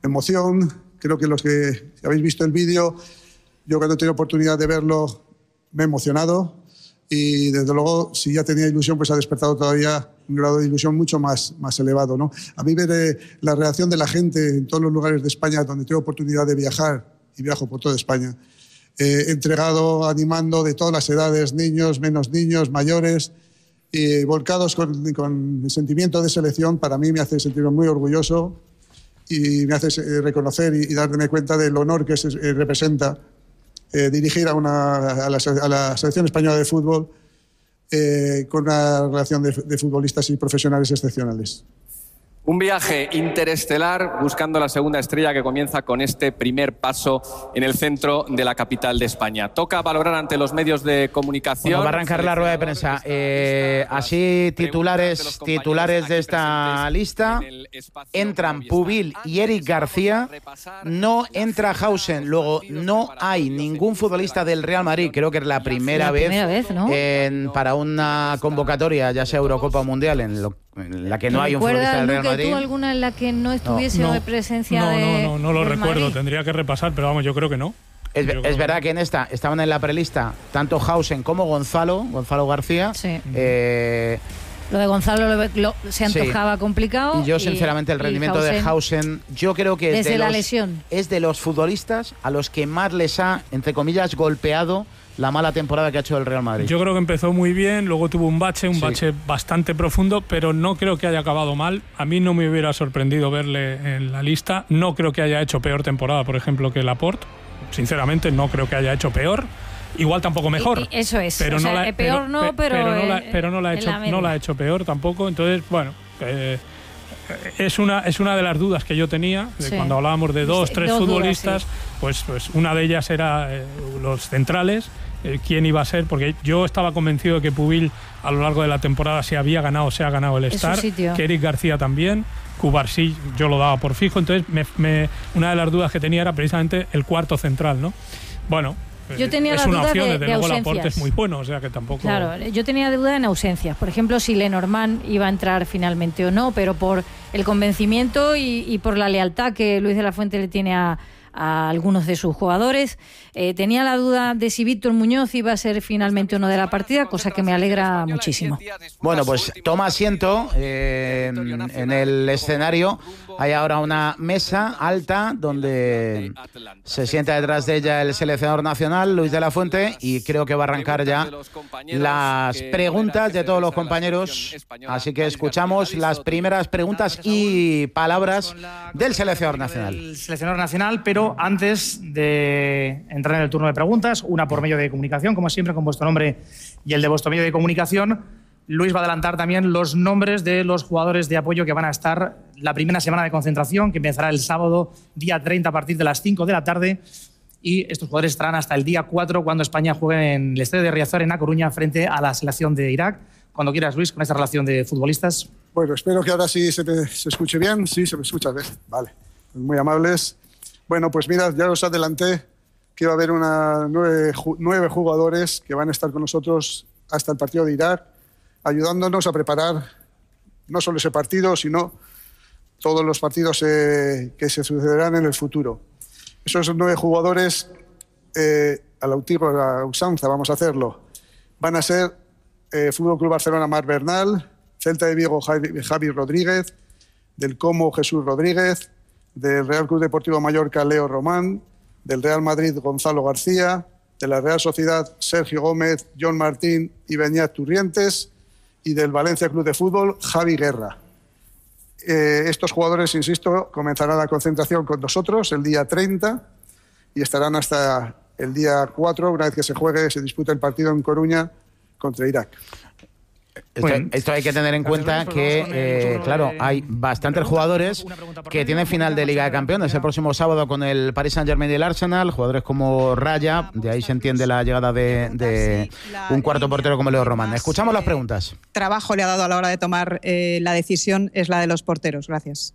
emoción. Creo que los que habéis visto el vídeo, yo cuando he tenido oportunidad de verlo me he emocionado y desde luego si ya tenía ilusión pues ha despertado todavía un grado de ilusión mucho más elevado, ¿no? A mí ver la reacción de la gente en todos los lugares de España donde tengo oportunidad de viajar, y viajo por toda España, entregado, animando de todas las edades, niños, menos niños, mayores, y volcados con el sentimiento de selección, para mí me hace sentirme muy orgulloso y me hace reconocer y darme cuenta del honor que representa dirigir a la selección española de fútbol con una relación de futbolistas y profesionales excepcionales. Un viaje interestelar buscando la segunda estrella que comienza con este primer paso en el centro de la capital de España. Toca valorar ante los medios de comunicación. Bueno, va a arrancar la rueda de prensa. Así titulares de esta lista. Entran Pubil y Eric García. No entra Hausen. Luego no hay ningún futbolista del Real Madrid. Creo que es la primera vez, ¿no? Para una convocatoria, ya sea Eurocopa o Mundial, en la que no hay un futbolista del Real Madrid. ¿Tú alguna en la que no estuviese de presencia no lo recuerdo, Madrid? Tendría que repasar, pero vamos, yo creo que no. Es verdad que en esta estaban en la prelista tanto Hausen como Gonzalo García. Sí. Lo de Gonzalo se antojaba complicado. Y yo, sinceramente, el rendimiento de Hausen, yo creo que desde la lesión es de los futbolistas a los que más les ha, entre comillas, golpeado la mala temporada que ha hecho el Real Madrid. Yo creo que empezó muy bien, luego tuvo un bache bastante profundo, pero no creo que haya acabado mal. A mí no me hubiera sorprendido verle en la lista. No creo que haya hecho peor temporada, por ejemplo, que Laporte. Sinceramente, no creo que haya hecho peor. Igual tampoco mejor. Eso es. Pero no la ha hecho peor tampoco. Entonces, bueno, es una de las dudas que yo tenía cuando hablábamos de dos futbolistas. Pues una de ellas era los centrales. Quién iba a ser, porque yo estaba convencido de que Pubil a lo largo de la temporada se ha ganado el Star, que Eric García también, Cubarsí yo lo daba por fijo, entonces una de las dudas que tenía era precisamente el cuarto central, ¿no? Bueno, yo tenía es una opción, desde luego ausencias. Laporte es muy bueno, o sea que tampoco... Claro, yo tenía duda en ausencias, por ejemplo si Lenormand iba a entrar finalmente o no, pero por el convencimiento y por la lealtad que Luis de la Fuente le tiene a algunos de sus jugadores. Tenía la duda de si Víctor Muñoz iba a ser finalmente uno de la partida, cosa que me alegra muchísimo. Bueno, pues toma asiento en el escenario. Hay ahora una mesa alta donde se sienta detrás de ella el seleccionador nacional, Luis de la Fuente, y creo que va a arrancar ya las preguntas de todos los compañeros. Así que escuchamos las primeras preguntas y palabras del seleccionador nacional. El seleccionador nacional, pero antes de entrar en el turno de preguntas, una por medio de comunicación, como siempre, con vuestro nombre y el de vuestro medio de comunicación. Luis va a adelantar también los nombres de los jugadores de apoyo que van a estar la primera semana de concentración, que empezará el sábado, día 30, a partir de las 5 de la tarde. Y estos jugadores estarán hasta el día 4, cuando España juegue en el estadio de Riazor, en A Coruña, frente a la selección de Irak. Cuando quieras, Luis, con esta relación de futbolistas. Bueno, espero que ahora sí se escuche bien. Sí, se me escucha bien. Vale, muy amables. Bueno, pues mira, ya os adelanté que va a haber 9 jugadores que van a estar con nosotros hasta el partido de Irak, ayudándonos a preparar no solo ese partido, sino todos los partidos que se sucederán en el futuro. Esos 9 jugadores, a la usanza vamos a hacerlo, van a ser Fútbol Club Barcelona Marc Bernal, Celta de Vigo Javi Rodríguez, del Como Jesús Rodríguez, del Real Club Deportivo Mallorca Leo Román, del Real Madrid Gonzalo García, de la Real Sociedad Sergio Gómez, John Martín y Beñat Turrientes, y del Valencia Club de Fútbol Javi Guerra. Estos jugadores, insisto, comenzarán la concentración con nosotros el día 30 y estarán hasta el día 4, una vez que se dispute el partido en Coruña contra Irak. Esto hay que tener en cuenta que, claro, hay bastantes jugadores que tienen final de Liga de Campeones el próximo sábado con el Paris Saint-Germain y el Arsenal, jugadores como Raya, de ahí se entiende la llegada de un cuarto portero como Leo Román. Escuchamos las preguntas. Trabajo le ha dado a la hora de tomar la decisión es la de los porteros. Gracias.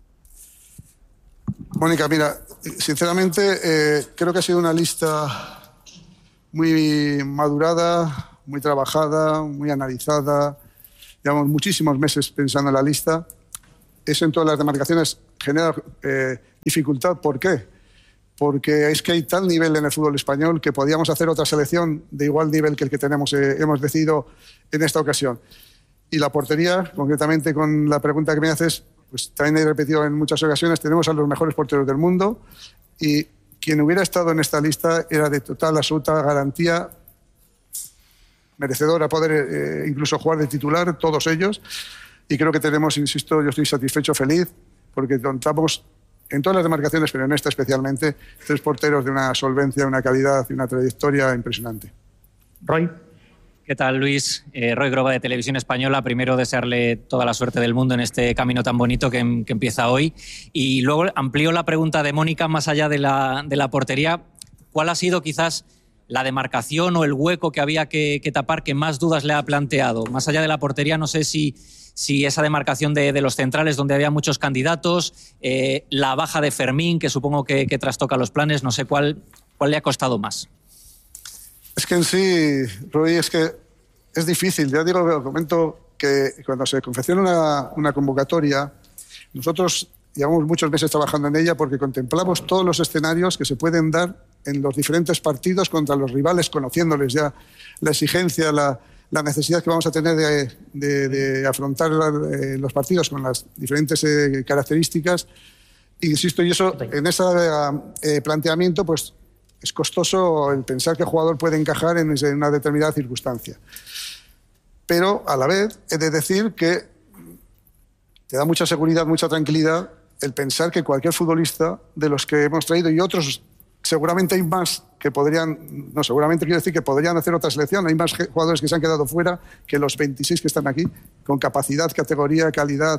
Mónica, mira, sinceramente creo que ha sido una lista muy madurada, muy trabajada, muy analizada. Llevamos muchísimos meses pensando en la lista. Eso en todas las demarcaciones genera dificultad. ¿Por qué? Porque es que hay tal nivel en el fútbol español que podíamos hacer otra selección de igual nivel que el que hemos decidido en esta ocasión. Y la portería, concretamente con la pregunta que me haces, pues también he repetido en muchas ocasiones, tenemos a los mejores porteros del mundo y quien hubiera estado en esta lista era de total, absoluta garantía, merecedor a poder incluso jugar de titular, todos ellos. Y creo que tenemos, insisto, yo estoy satisfecho, feliz, porque contamos en todas las demarcaciones, pero en esta especialmente, 3 porteros de una solvencia, una calidad y una trayectoria impresionante. Roy. ¿Qué tal, Luis? Roy Groba, de Televisión Española. Primero, desearle toda la suerte del mundo en este camino tan bonito que empieza hoy. Y luego amplío la pregunta de Mónica más allá de la portería. ¿Cuál ha sido quizás la demarcación o el hueco que había que tapar que más dudas le ha planteado? Más allá de la portería, no sé si esa demarcación de los centrales, donde había muchos candidatos, la baja de Fermín, que supongo que trastoca los planes, no sé cuál le ha costado más. Es que en sí, Roy, es que es difícil. Ya digo, comento que cuando se confecciona una convocatoria, nosotros llevamos muchos meses trabajando en ella porque contemplamos todos los escenarios que se pueden dar en los diferentes partidos contra los rivales, conociéndoles ya la exigencia, la necesidad que vamos a tener de afrontar los partidos con las diferentes características. Insisto, y eso, en ese planteamiento, pues es costoso el pensar que el jugador puede encajar en una determinada circunstancia. Pero, a la vez, he de decir que te da mucha seguridad, mucha tranquilidad el pensar que cualquier futbolista de los que hemos traído, y otros, seguramente hay más que podrían, no, seguramente quiero decir que podrían hacer otra selección, hay más jugadores que se han quedado fuera que los 26 que están aquí, con capacidad, categoría, calidad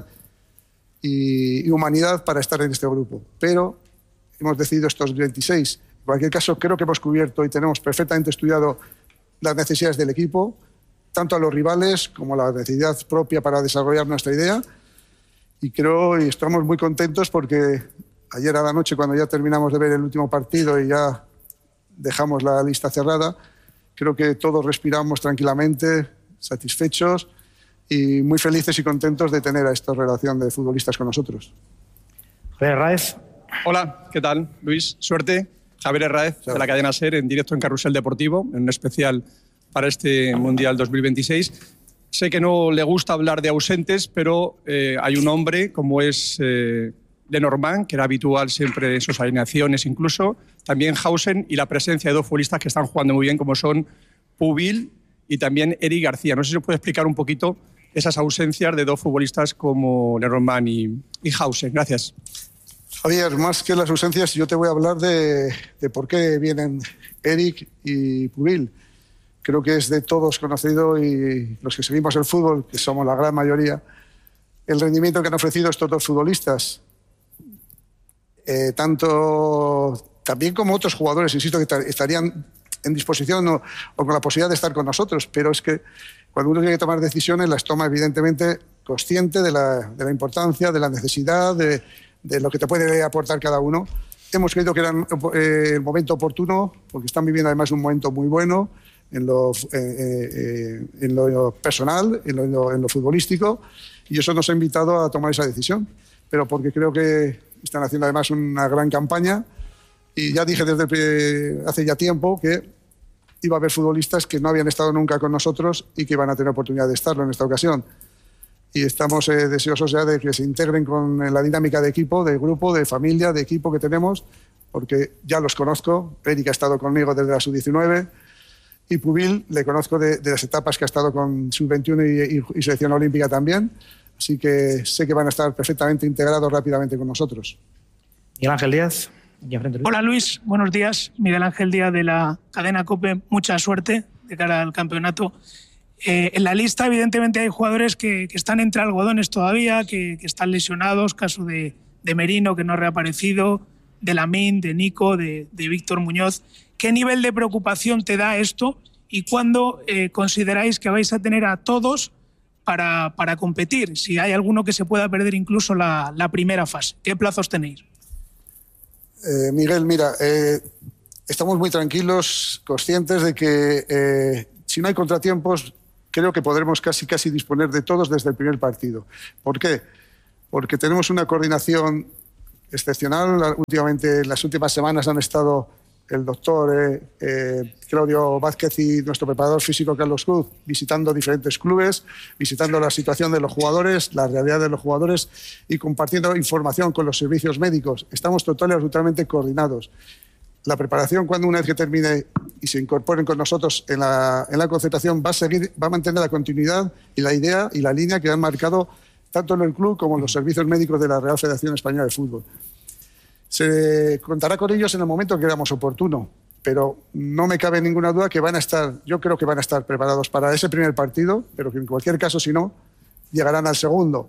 y humanidad para estar en este grupo. Pero hemos decidido estos 26. En cualquier caso, creo que hemos cubierto y tenemos perfectamente estudiado las necesidades del equipo, tanto a los rivales como la necesidad propia para desarrollar nuestra idea. Y creo y estamos muy contentos porque ayer a la noche, cuando ya terminamos de ver el último partido y ya dejamos la lista cerrada, creo que todos respiramos tranquilamente, satisfechos y muy felices y contentos de tener a esta relación de futbolistas con nosotros. Javier Herráez. Hola, ¿qué tal, Luis? Suerte. Javier Herráez, de la cadena SER, en directo en Carrusel Deportivo, en un especial para este Mundial 2026. Sé que no le gusta hablar de ausentes, pero hay un hombre como es Lenormand, que era habitual siempre en sus alineaciones incluso, también Hausen, y la presencia de 2 futbolistas que están jugando muy bien, como son Pubil y también Eric García. No sé si nos puede explicar un poquito esas ausencias de 2 futbolistas como Lenormand y Hausen. Gracias. Javier, más que las ausencias, yo te voy a hablar de por qué vienen Eric y Pubil. Creo que es de todos conocido, y los que seguimos el fútbol, que somos la gran mayoría, el rendimiento que han ofrecido estos 2 futbolistas. Tanto también como otros jugadores, insisto, que estarían en disposición o con la posibilidad de estar con nosotros, pero es que cuando uno tiene que tomar decisiones, las toma evidentemente consciente de la importancia, de la necesidad, de lo que te puede aportar cada uno. Hemos creído que era el momento oportuno, porque están viviendo además un momento muy bueno en lo personal, en lo futbolístico, y eso nos ha invitado a tomar esa decisión. Pero porque creo que están haciendo además una gran campaña, y ya dije desde hace ya tiempo que iba a haber futbolistas que no habían estado nunca con nosotros y que van a tener oportunidad de estarlo en esta ocasión. Y estamos deseosos ya de que se integren con la dinámica de equipo, de grupo, de familia, de equipo que tenemos, porque ya los conozco. Eric ha estado conmigo desde la sub-19 y Pubil le conozco de las etapas que ha estado con sub-21 y selección olímpica también. Así que sé que van a estar perfectamente integrados rápidamente con nosotros. Miguel Ángel Díaz. Hola Luis, buenos días. Miguel Ángel Díaz de la cadena COPE. Mucha suerte de cara al campeonato. En la lista, evidentemente, hay jugadores que están entre algodones todavía, que están lesionados. Caso de Merino, que no ha reaparecido, de Lamine, de Nico, de Víctor Muñoz. ¿Qué nivel de preocupación te da esto? ¿Y cuándo consideráis que vais a tener a todos para competir? Si hay alguno que se pueda perder incluso la primera fase. ¿Qué plazos tenéis? Miguel, mira, estamos muy tranquilos, conscientes de que si no hay contratiempos, creo que podremos casi disponer de todos desde el primer partido. ¿Por qué? Porque tenemos una coordinación excepcional. Últimamente, en las últimas semanas han estado el doctor Claudio Vázquez y nuestro preparador físico Carlos Cruz visitando diferentes clubes, visitando la situación de los jugadores, la realidad de los jugadores y compartiendo información con los servicios médicos. Estamos totalmente coordinados. La preparación, cuando una vez que termine y se incorporen con nosotros en la concentración, va a mantener la continuidad y la idea y la línea que han marcado tanto en el club como en los servicios médicos de la Real Federación Española de Fútbol. Se contará con ellos en el momento que creamos oportuno, pero no me cabe ninguna duda que yo creo que van a estar preparados para ese primer partido, pero que en cualquier caso, si no, llegarán al segundo.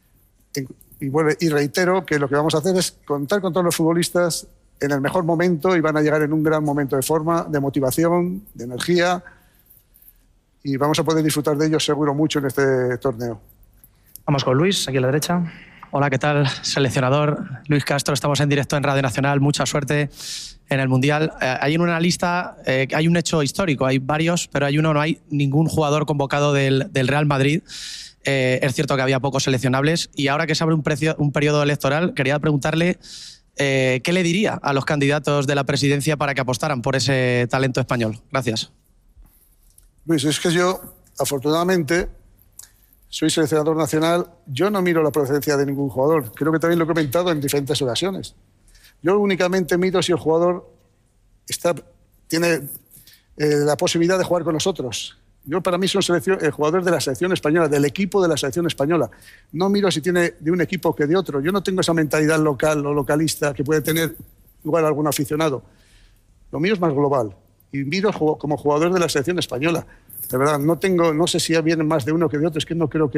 Y reitero que lo que vamos a hacer es contar con todos los futbolistas en el mejor momento y van a llegar en un gran momento de forma, de motivación, de energía, y vamos a poder disfrutar de ellos seguro mucho en este torneo. Vamos con Luis, aquí a la derecha. Hola, ¿qué tal? Seleccionador Luis Castro, estamos en directo en Radio Nacional. Mucha suerte en el Mundial. Hay en una lista, hay un hecho histórico, hay varios, pero hay uno, no hay ningún jugador convocado del Real Madrid. Es cierto que había pocos seleccionables y ahora que se abre un periodo electoral, quería preguntarle ¿qué le diría a los candidatos de la presidencia para que apostaran por ese talento español? Gracias. Luis, es que yo, afortunadamente, soy seleccionador nacional. Yo no miro la procedencia de ningún jugador. Creo que también lo he comentado en diferentes ocasiones. Yo únicamente miro si el jugador tiene la posibilidad de jugar con nosotros. Yo, para mí, soy el jugador de la selección española, del equipo de la selección española. No miro si tiene de un equipo que de otro. Yo no tengo esa mentalidad local o localista que puede tener igual algún aficionado. Lo mío es más global. Y miro como jugador de la selección española. De verdad, no sé si vienen más de uno que de otro. Es que no creo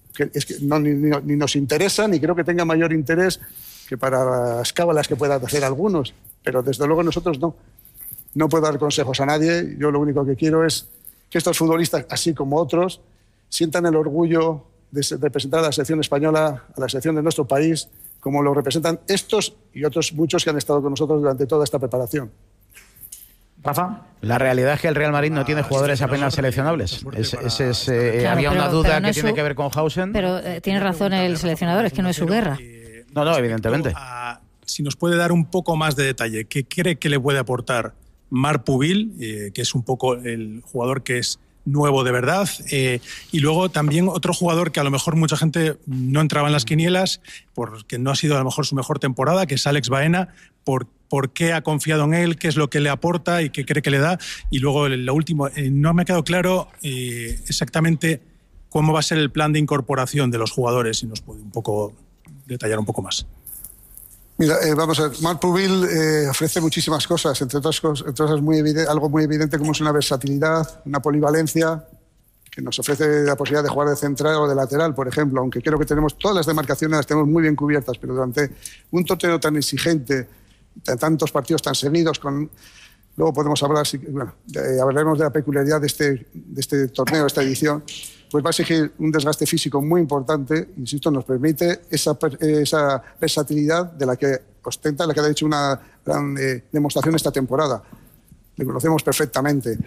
ni nos interesa, ni creo que tenga mayor interés que para las cábalas que puedan hacer algunos. Pero desde luego nosotros no. No puedo dar consejos a nadie. Yo lo único que quiero es que estos futbolistas, así como otros, sientan el orgullo de representar a la selección española, a la selección de nuestro país, como lo representan estos y otros muchos que han estado con nosotros durante toda esta preparación. Rafa. La realidad es que el Real Madrid no tiene jugadores apenas seleccionables. Había una duda que tiene que ver con Hausen. Pero tiene razón el seleccionador, es que no es su guerra. No, evidentemente. Si nos puede dar un poco más de detalle, ¿qué cree que le puede aportar Marc Pubil, que es un poco el jugador que es nuevo de verdad, y luego también otro jugador que a lo mejor mucha gente no entraba en las quinielas porque no ha sido a lo mejor su mejor temporada, que es Alex Baena? ¿Por qué ha confiado en él? ¿Qué es lo que le aporta y qué cree que le da? Y luego lo último, no me ha quedado claro exactamente cómo va a ser el plan de incorporación de los jugadores, si nos puede un poco detallar un poco más. Mira, vamos a ver, Marc Pubil ofrece muchísimas cosas, entre otras cosas algo muy evidente como es una versatilidad, una polivalencia, que nos ofrece la posibilidad de jugar de central o de lateral, por ejemplo, aunque creo que tenemos todas las demarcaciones, las tenemos muy bien cubiertas, pero durante un torneo tan exigente, tantos partidos tan seguidos, luego podemos hablar, hablaremos de la peculiaridad de este torneo, de esta edición, pues va a exigir un desgaste físico muy importante, insisto, nos permite esa versatilidad de la que ostenta, la que ha hecho una gran demostración esta temporada. Le conocemos perfectamente.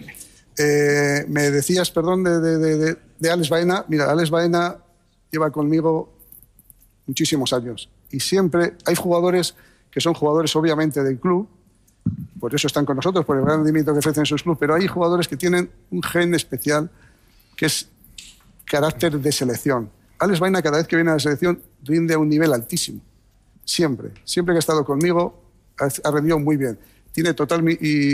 Me decías, perdón, de Alex Baena. Mira, Alex Baena lleva conmigo muchísimos años y siempre hay jugadores que son jugadores obviamente del club, por eso están con nosotros, por el gran rendimiento que ofrecen sus clubes, pero hay jugadores que tienen un gen especial que es carácter de selección. Alex Baena, cada vez que viene a la selección, rinde a un nivel altísimo. Siempre que ha estado conmigo, ha rendido muy bien. Tiene total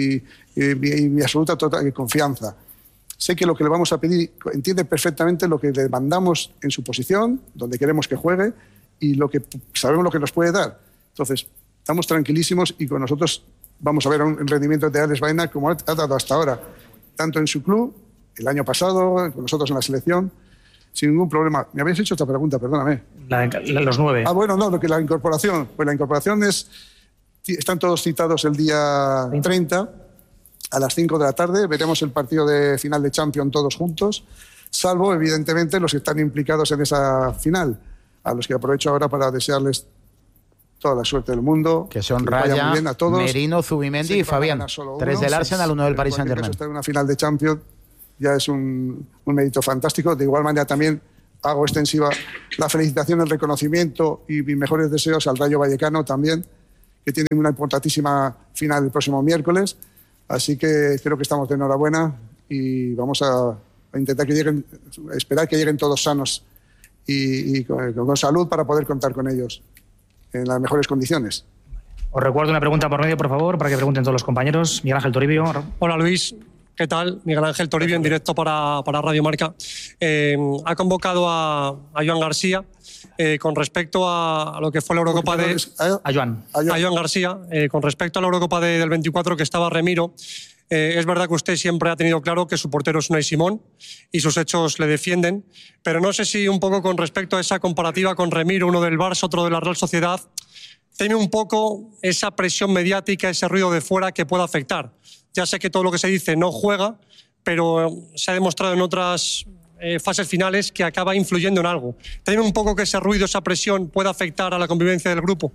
mi absoluta confianza. Sé que lo que le vamos a pedir, entiende perfectamente lo que le mandamos en su posición, donde queremos que juegue, y sabemos lo que nos puede dar. Entonces, estamos tranquilísimos y con nosotros vamos a ver un rendimiento de Alex Baena como ha dado hasta ahora, tanto en su club, el año pasado, con nosotros en la selección, sin ningún problema. Me habéis hecho esta pregunta, perdóname. Los 9. Bueno, no, lo que la incorporación. Pues la incorporación están todos citados el día 30 a las 5 de la tarde. Veremos el partido de final de Champions todos juntos, salvo, evidentemente, los que están implicados en esa final, a los que aprovecho ahora para desearles toda la suerte del mundo. Que son Raya, Merino, Zubimendi y Fabián. 3 del Arsenal, 1 del Paris Saint-Germain. Estar en una final de Champions ya es un mérito fantástico. De igual manera también hago extensiva la felicitación, el reconocimiento y mis mejores deseos al Rayo Vallecano también, que tiene una importantísima final el próximo miércoles. Así que creo que estamos de enhorabuena y vamos a intentar que lleguen, esperar que lleguen todos sanos y con salud para poder contar con ellos en las mejores condiciones. Os recuerdo una pregunta por medio, por favor, para que pregunten todos los compañeros. Miguel Ángel Toribio. Hola, Luis. ¿Qué tal? Miguel Ángel Toribio, en directo para Radio Marca. Ha convocado a Joan García con respecto a lo que fue la Eurocopa de... A Joan García. Con respecto a la Eurocopa del 24, que estaba Remiro, es verdad que usted siempre ha tenido claro que su portero es Unai Simón y sus hechos le defienden, pero no sé si un poco con respecto a esa comparativa con Remiro, uno del Barça, otro de la Real Sociedad, teme un poco esa presión mediática, ese ruido de fuera que pueda afectar. Ya sé que todo lo que se dice no juega, pero se ha demostrado en otras fases finales que acaba influyendo en algo. ¿Teme un poco que ese ruido, esa presión pueda afectar a la convivencia del grupo?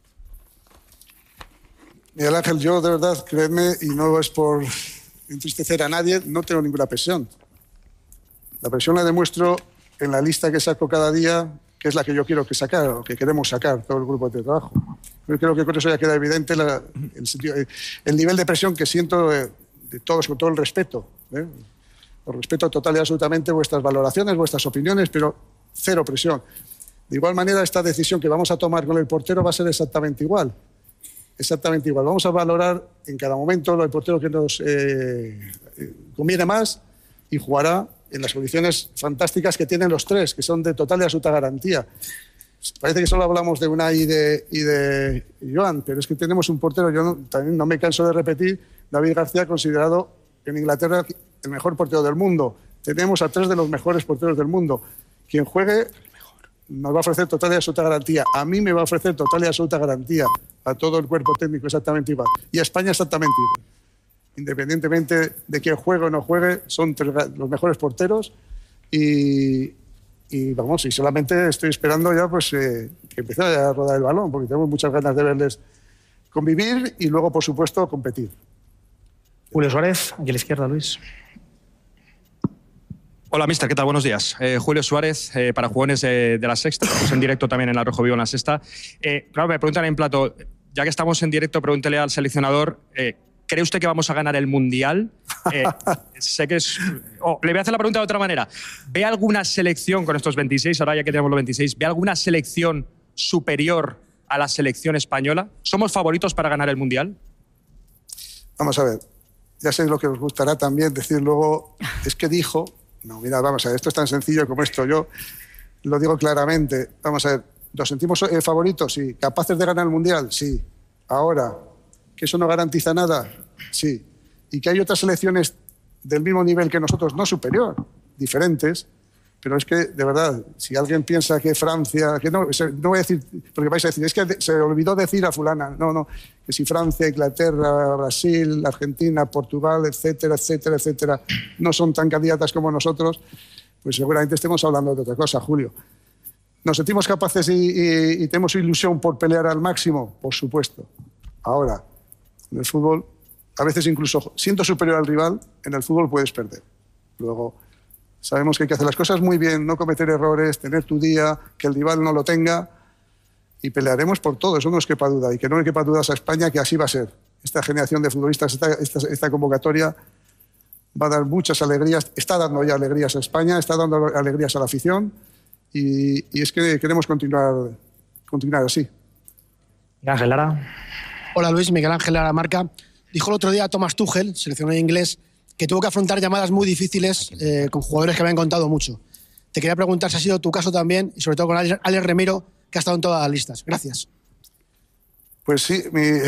Miguel Ángel, yo de verdad, créeme, y no es por entristecer a nadie, no tengo ninguna presión. La presión la demuestro en la lista que saco cada día, que es la que yo quiero que sacar, o que queremos sacar todo el grupo de trabajo. Yo creo que con eso ya queda evidente el nivel de presión que siento de todos, con todo el respeto. Os respeto total y absolutamente vuestras valoraciones, vuestras opiniones, pero cero presión. De igual manera, esta decisión que vamos a tomar con el portero va a ser exactamente igual. Exactamente igual. Vamos a valorar en cada momento el portero que nos conviene más y jugará en las condiciones fantásticas que tienen los tres, que son de total y absoluta garantía. Parece que solo hablamos de Unai y de Joan, pero es que tenemos un portero, yo también no me canso de repetir, David García, considerado en Inglaterra el mejor portero del mundo. Tenemos a 3 de los mejores porteros del mundo. Quien juegue nos va a ofrecer total y absoluta garantía. A mí me va a ofrecer total y absoluta garantía. A todo el cuerpo técnico exactamente igual. Y a España exactamente igual. Independientemente de quién juegue o no juegue, son los mejores porteros y vamos, y solamente estoy esperando ya pues que empiece a rodar el balón, porque tengo muchas ganas de verles convivir y luego, por supuesto, competir. Julio Suárez, aquí a la izquierda, Luis. Hola, mister, ¿qué tal? Buenos días. Julio Suárez, para Jugones de La Sexta. Estamos en directo también en La Rojo Vivo en La Sexta. Claro, me preguntan en plato, ya que estamos en directo, pregúntele al seleccionador, ¿cree usted que vamos a ganar el Mundial? Sé que es... le voy a hacer la pregunta de otra manera. ¿Ve alguna selección con estos 26, ahora ya que tenemos los 26, ¿ve alguna selección superior a la selección española? ¿Somos favoritos para ganar el Mundial? Vamos a ver, ya sé lo que os gustará también decir luego, es que dijo... No, mirad, vamos a ver, esto es tan sencillo como esto. Yo lo digo claramente. Vamos a ver, ¿nos sentimos favoritos? Sí. ¿Capaces de ganar el Mundial? Sí. Ahora, ¿que eso no garantiza nada? Sí. Y que hay otras selecciones del mismo nivel que nosotros, no superior, diferentes, pero es que, de verdad, si alguien piensa que Francia... que no voy a decir, porque vais a decir, es que se olvidó decir a fulana. No, que si Francia, Inglaterra, Brasil, Argentina, Portugal, etcétera, etcétera, etcétera, no son tan candidatas como nosotros, pues seguramente estemos hablando de otra cosa, Julio. ¿Nos sentimos capaces y tenemos ilusión por pelear al máximo? Por supuesto. Ahora, en el fútbol, a veces incluso siendo superior al rival, en el fútbol puedes perder. Luego... sabemos que hay que hacer las cosas muy bien, no cometer errores, tener tu día, que el rival no lo tenga y pelearemos por todo, eso no os quepa duda. Y que no le quepa dudas a España que así va a ser. Esta generación de futbolistas, esta convocatoria va a dar muchas alegrías, está dando ya alegrías a España, está dando alegrías a la afición y es que queremos continuar así. Miguel Ángel Lara. Hola Luis, Miguel Ángel Lara Marca. Dijo el otro día Thomas Tuchel, seleccionador inglés, que tuvo que afrontar llamadas muy difíciles con jugadores que habían contado mucho. Te quería preguntar si ha sido tu caso también, y sobre todo con Alex Remiro, que ha estado en todas las listas. Gracias. Pues sí,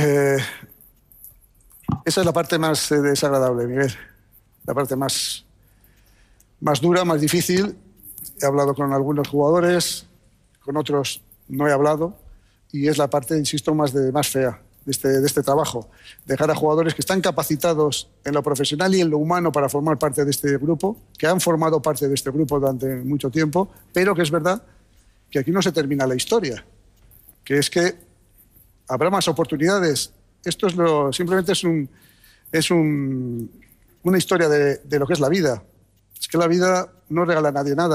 esa es la parte más desagradable, Miguel. La parte más dura, más difícil. He hablado con algunos jugadores, con otros no he hablado, y es la parte, insisto, más fea de este trabajo. Dejar a jugadores que están capacitados en lo profesional y en lo humano para formar parte de este grupo, que han formado parte de este grupo durante mucho tiempo, pero que es verdad que aquí no se termina la historia, que es que habrá más oportunidades. Esto simplemente es una historia de lo que es la vida. Es que la vida no regala a nadie nada.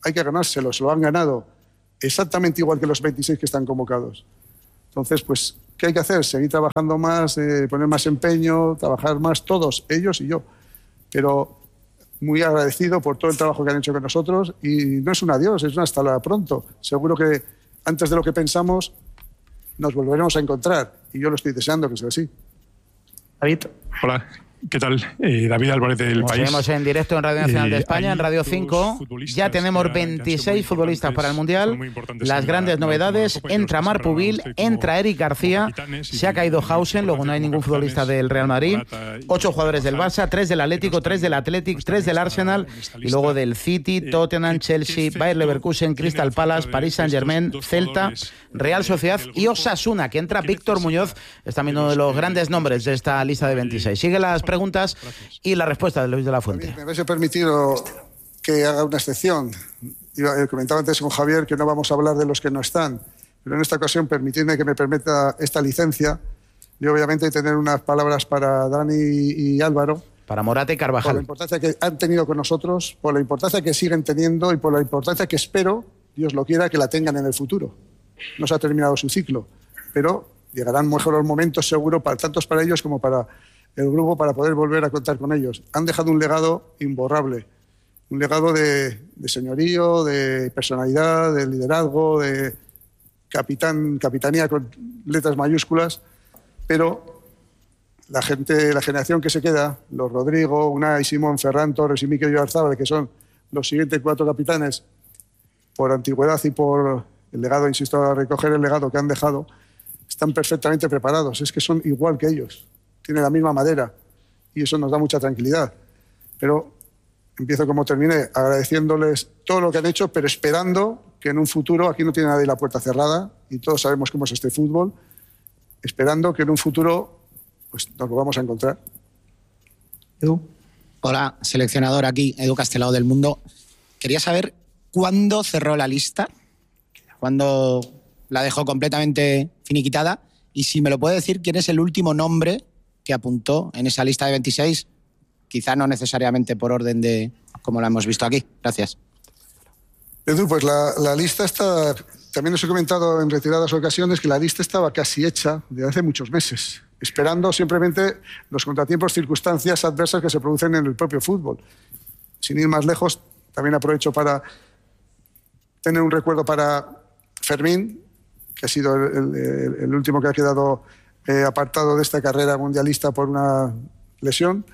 hay que ganárselo, se lo han ganado exactamente igual que los 26 que están convocados. Entonces, pues, ¿qué hay que hacer? Seguir trabajando más, poner más empeño, trabajar más todos, ellos y yo. Pero muy agradecido por todo el trabajo que han hecho con nosotros y no es un adiós, es un hasta pronto. Seguro que antes de lo que pensamos nos volveremos a encontrar y yo lo estoy deseando que sea así. David. Hola. ¿Qué tal? David Álvarez del País. Seguimos en directo en Radio Nacional de España, en Radio 5. Ya tenemos 26 futbolistas para el Mundial. Las grandes novedades, entra Marc Pubil, entra Eric García, se ha caído Hausen, luego no hay ningún futbolista del Real Madrid. 8 jugadores del Barça, 3 del Atlético, 3 del Athletic, 3 del Arsenal y luego del City, Tottenham, Chelsea, Bayer Leverkusen, Crystal Palace, Paris Saint-Germain, Celta, Real Sociedad y Osasuna, que entra Víctor Muñoz, es también uno de los grandes nombres de esta lista de 26. Sigue las preguntas y la respuesta de Luis de la Fuente. Me habéis permitido que haga una excepción. Comentaba antes con Javier que no vamos a hablar de los que no están, pero en esta ocasión permitidme que me permita esta licencia y obviamente tener unas palabras para Dani y Álvaro. Para Morata y Carvajal. Por la importancia que han tenido con nosotros, por la importancia que siguen teniendo y por la importancia que espero, Dios lo quiera, que la tengan en el futuro. No se ha terminado su ciclo, pero llegarán mejores momentos seguro, tanto para ellos como para el grupo, para poder volver a contar con ellos. Han dejado un legado imborrable, un legado de señorío, de personalidad, de liderazgo, de capitanía con letras mayúsculas, pero la generación que se queda, los Rodrigo, Unai, Simón, Ferran Torres y Mikel Oyarzabal, que son los siguientes 4 capitanes, por antigüedad y por el legado, insisto, a recoger el legado que han dejado, están perfectamente preparados. Es que son igual que ellos. Tienen la misma madera y eso nos da mucha tranquilidad. Pero empiezo como terminé, agradeciéndoles todo lo que han hecho, pero esperando que en un futuro, aquí no tiene nadie la puerta cerrada y todos sabemos cómo es este fútbol, esperando que en un futuro pues, nos lo vamos a encontrar. Edu. Hola, seleccionador aquí, Edu Castelao del Mundo. Quería saber cuándo cerró la lista, cuándo la dejó completamente finiquitada y si me lo puede decir quién es el último nombre que apuntó en esa lista de 26, quizá no necesariamente por orden de como la hemos visto aquí. Gracias. Edu, pues la lista está... También os he comentado en retiradas ocasiones que la lista estaba casi hecha desde hace muchos meses, esperando simplemente los contratiempos, circunstancias adversas que se producen en el propio fútbol. Sin ir más lejos, también aprovecho para tener un recuerdo para Fermín, que ha sido el último que ha quedado apartado de esta carrera mundialista por una lesión.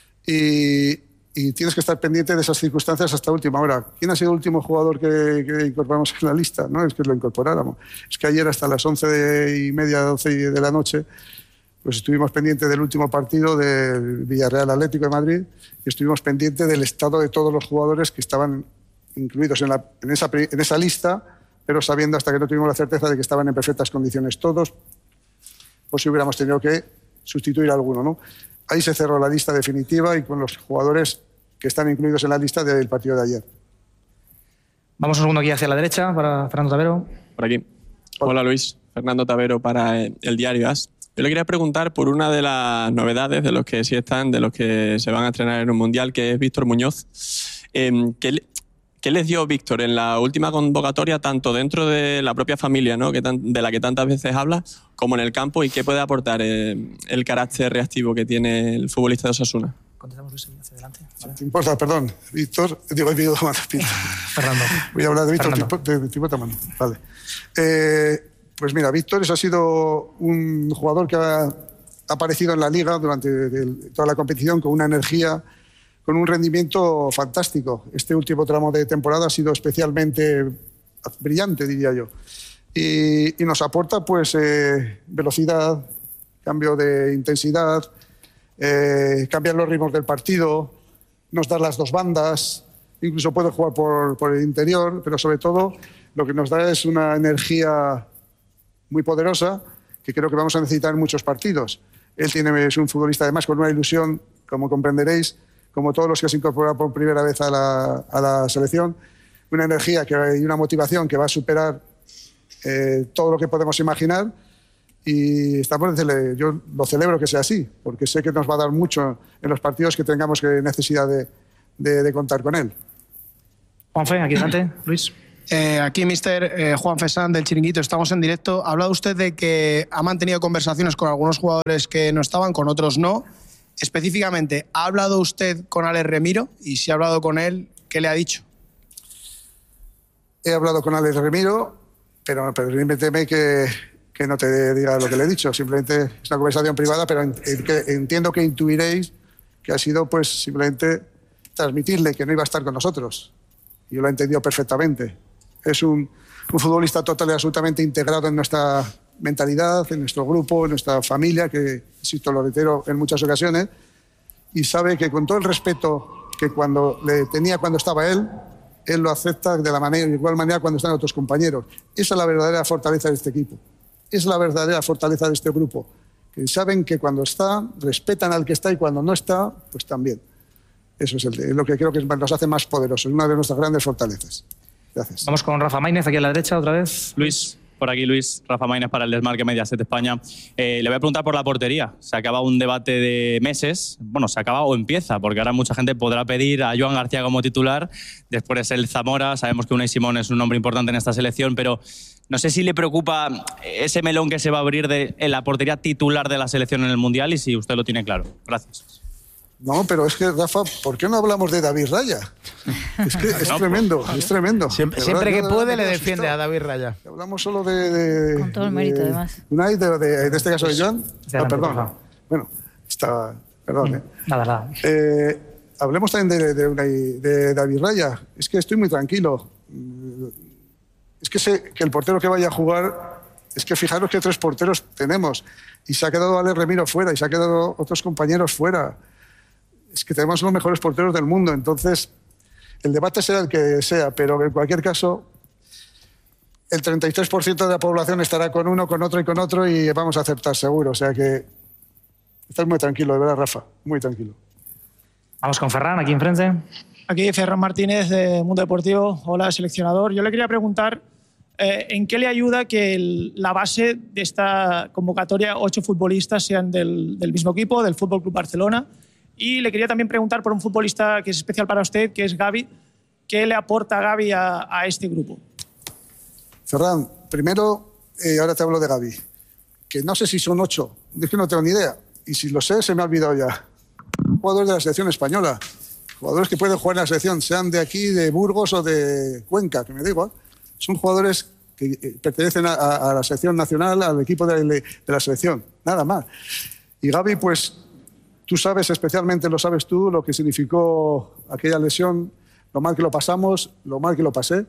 Y tienes que estar pendiente de esas circunstancias hasta última hora. ¿Quién ha sido el último jugador que incorporamos en la lista? No es que lo incorporáramos. Es que ayer hasta las 11:30, 12 de la noche, pues estuvimos pendientes del último partido del Villarreal Atlético de Madrid y estuvimos pendientes del estado de todos los jugadores que estaban incluidos en esa lista, pero sabiendo hasta que no tuvimos la certeza de que estaban en perfectas condiciones todos, pues si hubiéramos tenido que sustituir a alguno, ¿no? Ahí se cerró la lista definitiva y con los jugadores que están incluidos en la lista del partido de ayer. Vamos un segundo aquí hacia la derecha para Fernando Tavero. Por aquí. Hola Luis, Fernando Tavero para el diario AS. Yo le quería preguntar por una de las novedades de los que sí están, de los que se van a estrenar en un mundial, que es Víctor Muñoz. ¿Qué les dio Víctor en la última convocatoria, tanto dentro de la propia familia, ¿no?, de la que tantas veces habla, como en el campo, y qué puede aportar el carácter reactivo que tiene el futbolista de Osasuna? Contestamos Luis hacia adelante. ¿Vale? ¿Te importa? Perdón. Víctor, Fernando. Voy a hablar de Víctor Tipotamano. Vale. Pues mira, Víctor ha sido un jugador que ha aparecido en la Liga durante toda la competición con una energía, con un rendimiento fantástico. Este último tramo de temporada ha sido especialmente brillante, diría yo. Y nos aporta pues velocidad, cambio de intensidad, cambiar los ritmos del partido, nos da las dos bandas, incluso puede jugar por el interior, pero sobre todo lo que nos da es una energía muy poderosa que creo que vamos a necesitar en muchos partidos. Él es un futbolista además con una ilusión, como comprenderéis, como todos los que se incorporan por primera vez a la selección, una energía y una motivación que va a superar todo lo que podemos imaginar y yo lo celebro que sea así, porque sé que nos va a dar mucho en los partidos que tengamos necesidad de contar con él. Juanfe, aquí delante. Luis. Aquí, mister Juan Fesán del Chiringuito, estamos en directo. Ha hablado usted de que ha mantenido conversaciones con algunos jugadores que no estaban, con otros no. Específicamente, ¿ha hablado usted con Alex Remiro? Y si ha hablado con él, ¿qué le ha dicho? He hablado con Alex Remiro, pero permíteme que no te diga lo que le he dicho. Simplemente es una conversación privada, pero entiendo que intuiréis que ha sido pues simplemente transmitirle que no iba a estar con nosotros. Yo lo he entendido perfectamente. Es un futbolista total y absolutamente integrado en nuestra mentalidad, en nuestro grupo, en nuestra familia, que, insisto, lo reitero en muchas ocasiones, y sabe que con todo el respeto que cuando le tenía cuando estaba él lo acepta de igual manera cuando están otros compañeros. Esa es la verdadera fortaleza de este equipo. Es la verdadera fortaleza de este grupo. Que saben que cuando está, respetan al que está y cuando no está, pues también. Eso es lo que creo que nos hace más poderosos. Es una de nuestras grandes fortalezas. Gracias. Vamos con Rafa Maínez, aquí a la derecha, otra vez. Luis, por aquí Luis, Rafa Maínez para el Desmarque Mediaset España. Le voy a preguntar por la portería. Se acaba un debate de meses. Bueno, se acaba o empieza, porque ahora mucha gente podrá pedir a Joan García como titular. Después es el Zamora. Sabemos que Unai Simón es un nombre importante en esta selección, pero no sé si le preocupa ese melón que se va a abrir en la portería titular de la selección en el Mundial y si usted lo tiene claro. Gracias. No, pero es que, Rafa, ¿por qué no hablamos de David Raya? Es que es tremendo, es tremendo. Siempre que puede le defiende a David Raya. Hablamos solo de con todo el mérito, además. Unai, de este caso de Joan. Perdón. Bueno, perdón. Nada. Hablemos también de Unai, de David Raya. Es que estoy muy tranquilo. Es que sé que el portero que vaya a jugar... Es que fijaros que 3 porteros tenemos. Y se ha quedado Alex Remiro fuera y se ha quedado otros compañeros fuera. Es que tenemos los mejores porteros del mundo. Entonces, el debate será el que sea, pero en cualquier caso, el 33% de la población estará con uno, con otro y vamos a aceptar seguro. O sea que estás muy tranquilo, de verdad, Rafa, muy tranquilo. Vamos con Ferran, aquí enfrente. Aquí Ferran Martínez, de Mundo Deportivo. Hola, seleccionador. Yo le quería preguntar ¿en qué le ayuda que la base de esta convocatoria 8 futbolistas sean del mismo equipo, del Fútbol Club Barcelona? Y le quería también preguntar por un futbolista que es especial para usted, que es Gavi. ¿Qué le aporta Gavi a este grupo? Ferran, primero, ahora te hablo de Gavi, que no sé si son 8, es que no tengo ni idea. Y si lo sé, se me ha olvidado ya. Jugadores de la selección española, jugadores que pueden jugar en la selección, sean de aquí, de Burgos o de Cuenca, que me da igual. Son jugadores que pertenecen a la selección nacional, al equipo de la selección, nada más. Y Gavi, pues... Tú sabes, especialmente lo sabes tú, lo que significó aquella lesión, lo mal que lo pasamos, lo mal que lo pasé,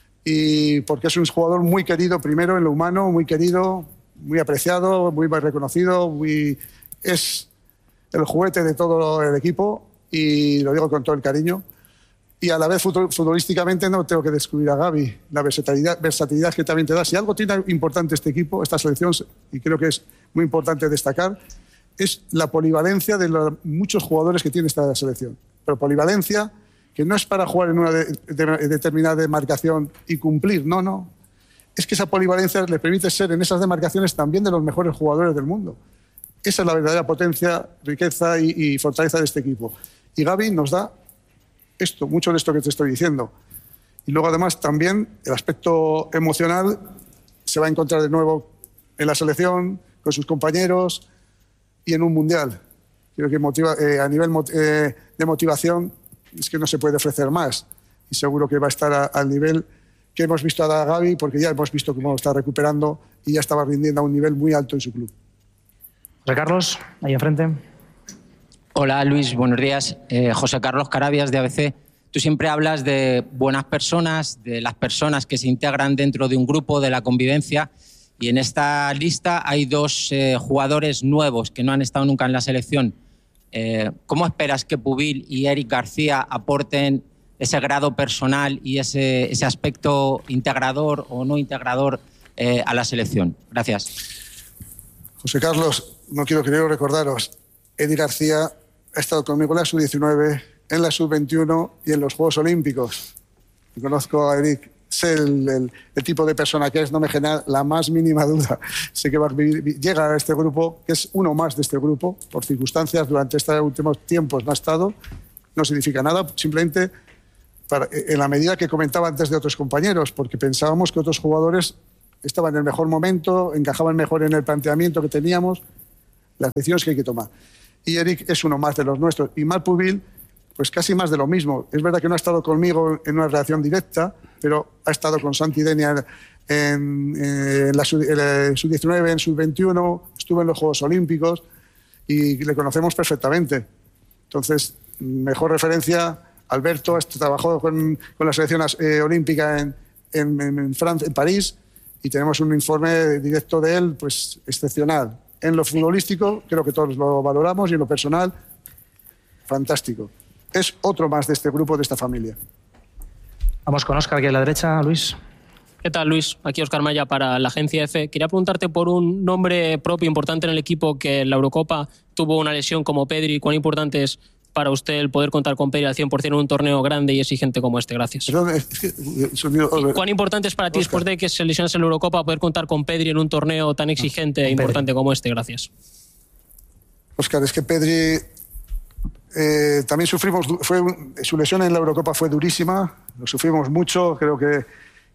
y porque es un jugador muy querido, primero en lo humano, muy querido, muy apreciado, muy reconocido, es el juguete de todo el equipo, y lo digo con todo el cariño. Y a la vez, futbolísticamente, no tengo que descubrir a Gavi, la versatilidad que también te da. Si algo tiene importante este equipo, esta selección, y creo que es muy importante destacar, es la polivalencia de los muchos jugadores que tiene esta selección. Pero polivalencia que no es para jugar en una determinada demarcación y cumplir, no. Es que esa polivalencia le permite ser en esas demarcaciones también de los mejores jugadores del mundo. Esa es la verdadera potencia, riqueza y fortaleza de este equipo. Y Gavi nos da esto, mucho de esto que te estoy diciendo. Y luego, además, también el aspecto emocional se va a encontrar de nuevo en la selección, con sus compañeros y en un mundial. Creo que a nivel de motivación es que no se puede ofrecer más. Y seguro que va a estar al nivel que hemos visto a Gavi, porque ya hemos visto cómo está recuperando y ya estaba rindiendo a un nivel muy alto en su club. José Carlos, ahí enfrente. Hola Luis, buenos días. José Carlos Carabias de ABC. Tú siempre hablas de buenas personas, de las personas que se integran dentro de un grupo, de la convivencia. Y en esta lista hay 2 jugadores nuevos que no han estado nunca en la selección. ¿Cómo esperas que Pubil y Eric García aporten ese grado personal y ese aspecto integrador o no integrador a la selección? Gracias. José Carlos, no quiero recordaros, Eric García ha estado conmigo en la Sub-19, en la Sub-21 y en los Juegos Olímpicos. Conozco a Eric. Sé el tipo de persona que es, no me genera la más mínima duda. Sé que llega a este grupo, que es uno más de este grupo, por circunstancias, durante estos últimos tiempos no ha estado, no significa nada, simplemente en la medida que comentaba antes de otros compañeros, porque pensábamos que otros jugadores estaban en el mejor momento, encajaban mejor en el planteamiento que teníamos, las decisiones que hay que tomar. Y Eric es uno más de los nuestros. Y Marc Pubil, pues casi más de lo mismo. Es verdad que no ha estado conmigo en una relación directa, pero ha estado con Santi Denia en la Sub-19, en Sub-21, estuvo en los Juegos Olímpicos y le conocemos perfectamente. Entonces, mejor referencia, Alberto trabajó con la selección olímpica en Francia, en París, y tenemos un informe directo de él, pues excepcional. En lo futbolístico, creo que todos lo valoramos, y en lo personal, fantástico. Es otro más de este grupo, de esta familia. Vamos con Óscar, aquí a la derecha, Luis. ¿Qué tal, Luis? Aquí Óscar Maya para la agencia EFE. Quería preguntarte por un nombre propio importante en el equipo que en la Eurocopa tuvo una lesión como Pedri. ¿Cuán importante es para usted el poder contar con Pedri al 100% en un torneo grande y exigente como este? Gracias. Perdón, ¿Cuán importante es para ti, después de que se lesionase en la Eurocopa, poder contar con Pedri en un torneo tan exigente e importante como este? Gracias. Óscar, es que Pedri también sufrimos, su lesión en la Eurocopa fue durísima, lo sufrimos mucho. Creo que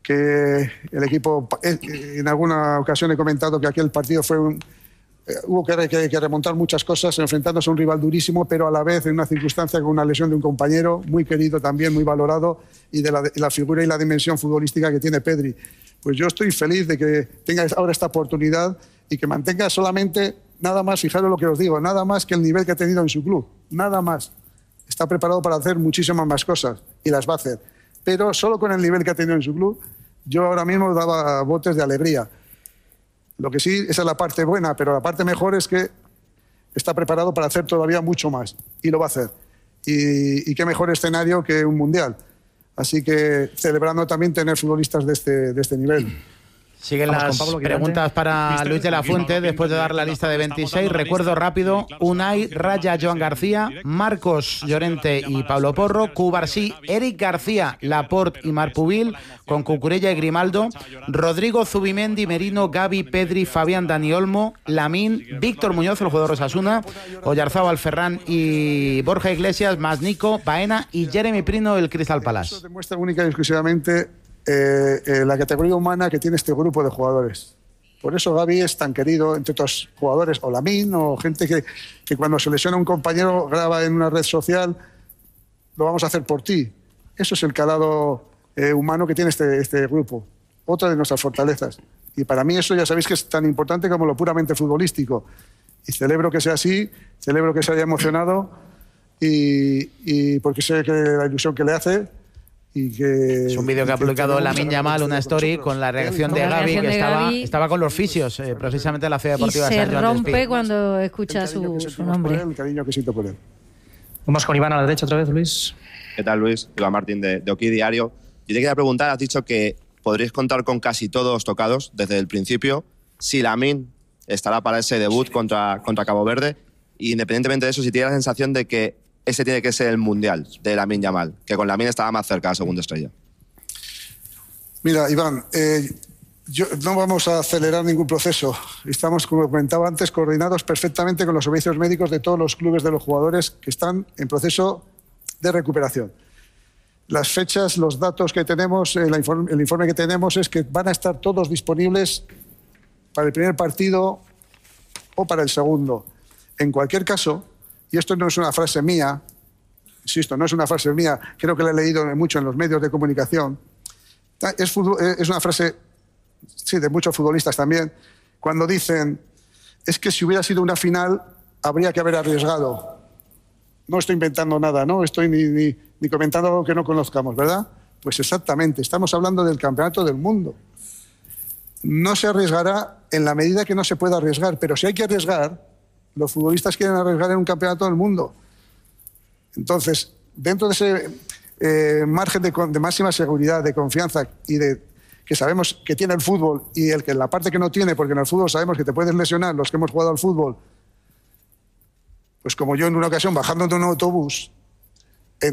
el equipo, en alguna ocasión he comentado que aquel partido fue hubo que remontar muchas cosas, enfrentándose a un rival durísimo, pero a la vez en una circunstancia con una lesión de un compañero muy querido también, muy valorado, y de la figura y la dimensión futbolística que tiene Pedri. Pues yo estoy feliz de que tenga ahora esta oportunidad y que mantenga solamente, nada más, fijaros lo que os digo, nada más que el nivel que ha tenido en su club, nada más. Está preparado para hacer muchísimas más cosas y las va a hacer, pero solo con el nivel que ha tenido en su club, yo ahora mismo daba botes de alegría. Lo que sí, esa es la parte buena, pero la parte mejor es que está preparado para hacer todavía mucho más, y lo va a hacer. Y qué mejor escenario que un mundial. Así que celebrando también tener futbolistas de este nivel. Siguen las preguntas para Luis de la Fuente después de dar la lista de 26. Recuerdo rápido: Unai, Raya, Joan García, Marcos Llorente y Pablo Porro, Cubarsí, Eric García, Laporte y Marc Pubil, con Cucurella y Grimaldo, Rodrigo, Zubimendi, Merino, Gavi, Pedri, Fabián, Dani Olmo, Lamín, Víctor Muñoz, el jugador Osasuna, Oyarzábal, Ferran y Borja Iglesias, más Nico, Baena y Jeremy Prino, el Crystal Palace. Eso demuestra única y exclusivamente la categoría humana que tiene este grupo de jugadores. Por eso Gavi es tan querido entre otros jugadores, o Lamín, o gente que cuando se lesiona un compañero graba en una red social: lo vamos a hacer por ti. Eso es el calado humano que tiene este grupo, otra de nuestras fortalezas. Y para mí eso ya sabéis que es tan importante como lo puramente futbolístico. Y celebro que sea así, celebro que se haya emocionado, y porque sé que la ilusión que le hace. Es un vídeo que ha publicado Lamine Yamal, una story con la reacción de Gavi, que estaba con los fisios, precisamente en la Ciudad Deportiva de San Joan Rompe Despí cuando escucha su nombre. El cariño que siento por él. Vamos con Iván a la derecha otra vez, Luis. ¿Qué tal, Luis? Iván Martín de Oki Diario. Yo te quería preguntar, has dicho que podréis contar con casi todos tocados desde el principio. Si Lamine estará para ese debut contra Cabo Verde, y independientemente de eso, si tiene la sensación de que ese tiene que ser el mundial de Lamine Yamal, que con Lamine estaba más cerca de la segunda estrella. Mira, Iván, no vamos a acelerar ningún proceso. Estamos, como comentaba antes, coordinados perfectamente con los servicios médicos de todos los clubes de los jugadores que están en proceso de recuperación. Las fechas, los datos que tenemos, el informe que tenemos es que van a estar todos disponibles para el primer partido o para el segundo. En cualquier caso, y esto no es una frase mía, insisto, no es una frase mía, creo que la he leído mucho en los medios de comunicación, es una frase, sí, de muchos futbolistas también, cuando dicen: es que si hubiera sido una final habría que haber arriesgado. No estoy inventando nada, no estoy ni comentando algo que no conozcamos, ¿verdad? Pues exactamente, estamos hablando del Campeonato del Mundo. No se arriesgará en la medida que no se pueda arriesgar, pero si hay que arriesgar, los futbolistas quieren arriesgar en un campeonato del mundo. Entonces, dentro de ese margen de máxima seguridad, de confianza y de que sabemos que tiene el fútbol, y la parte que no tiene, porque en el fútbol sabemos que te puedes lesionar los que hemos jugado al fútbol, pues como yo en una ocasión bajando de un autobús,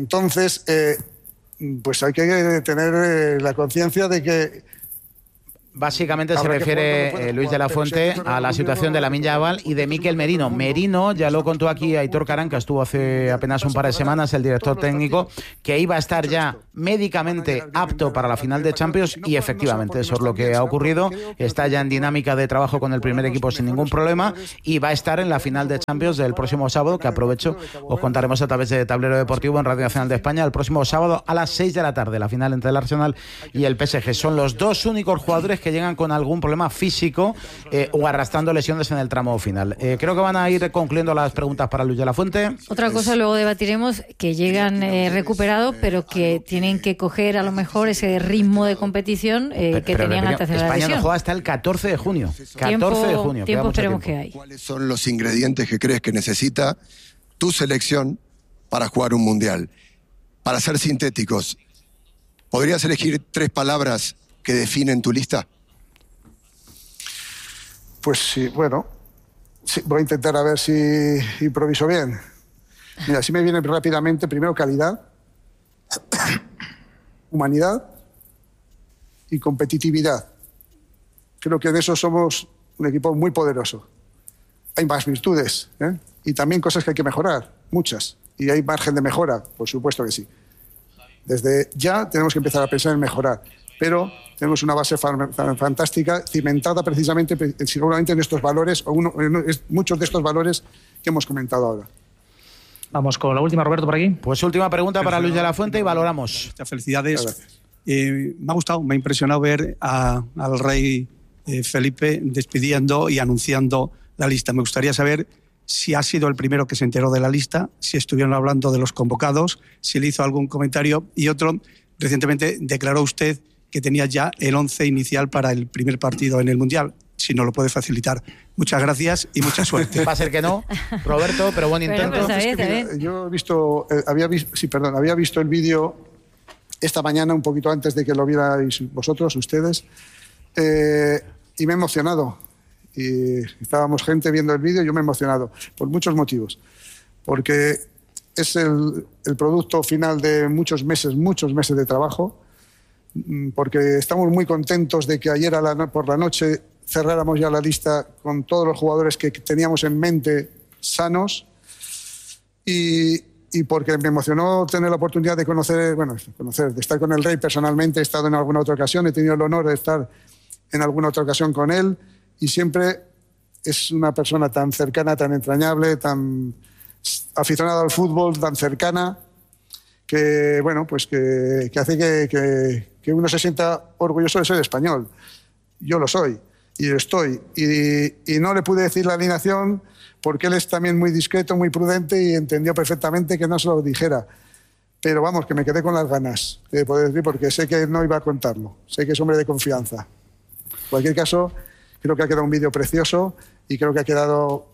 entonces pues hay que tener la conciencia de que Básicamente se refiere Luis de la Fuente a la situación de Lamine Yamal y de Mikel Merino. Merino ya lo contó aquí Aitor Caranca, estuvo hace apenas un par de semanas, el director técnico, que iba a estar ya médicamente apto para la final de Champions y efectivamente eso es lo que ha ocurrido. Está ya en dinámica de trabajo con el primer equipo sin ningún problema y va a estar en la final de Champions del próximo sábado, que aprovecho, os contaremos a través de Tablero Deportivo en Radio Nacional de España el próximo sábado a las 6 de la tarde, la final entre el Arsenal y el PSG. Son los dos únicos jugadores que llegan con algún problema físico o arrastrando lesiones en el tramo final. Creo que van a ir concluyendo las preguntas para Luis de la Fuente. Otra cosa luego debatiremos, que llegan recuperados, pero que tienen que coger a lo mejor ese ritmo de competición que tenían antes de la lesión. España no juega hasta el 14 de junio. 14 de junio. Tiempo esperemos que hay. ¿Cuáles son los ingredientes que crees que necesita tu selección para jugar un mundial? Para ser sintéticos, ¿podrías elegir 3 palabras que definen tu lista? Pues sí, bueno, sí, voy a intentar a ver si improviso bien. Mira, si me viene rápidamente, primero calidad, humanidad y competitividad. Creo que de eso somos un equipo muy poderoso. Hay más virtudes, ¿eh? Y también cosas que hay que mejorar, muchas. Y hay margen de mejora, por supuesto que sí. Desde ya tenemos que empezar a pensar en mejorar, pero tenemos una base fantástica, cimentada precisamente, seguramente en estos valores, o muchos de estos valores que hemos comentado ahora. Vamos con la última, Roberto, por aquí. Pues última pregunta para Luis de la Fuente y valoramos. Muchas felicidades. Me ha gustado, me ha impresionado ver al rey Felipe despidiendo y anunciando la lista. Me gustaría saber si ha sido el primero que se enteró de la lista, si estuvieron hablando de los convocados, si le hizo algún comentario. Y otro, recientemente declaró usted que tenía ya el 11 inicial para el primer partido en el Mundial. Si no lo puede facilitar. Muchas gracias y mucha suerte. Va a ser que no, Roberto, pero buen intento. Yo había visto el vídeo esta mañana, un poquito antes de que lo vierais vosotros, ustedes, y me he emocionado. Y estábamos gente viendo el vídeo y yo me he emocionado por muchos motivos. Porque es el producto final de muchos meses de trabajo, porque estamos muy contentos de que ayer por la noche cerráramos ya la lista con todos los jugadores que teníamos en mente sanos y porque me emocionó tener la oportunidad de de estar con el rey personalmente. He estado en alguna otra ocasión, he tenido el honor de estar en alguna otra ocasión con él y siempre es una persona tan cercana, tan entrañable, tan aficionada al fútbol, tan cercana, que que hace que uno se sienta orgulloso de ser español. Yo lo soy y lo estoy. Y no le pude decir la alineación porque él es también muy discreto, muy prudente y entendió perfectamente que no se lo dijera. Pero vamos, que me quedé con las ganas de poder decir, porque sé que no iba a contarlo. Sé que es hombre de confianza. En cualquier caso, creo que ha quedado un vídeo precioso y creo que ha quedado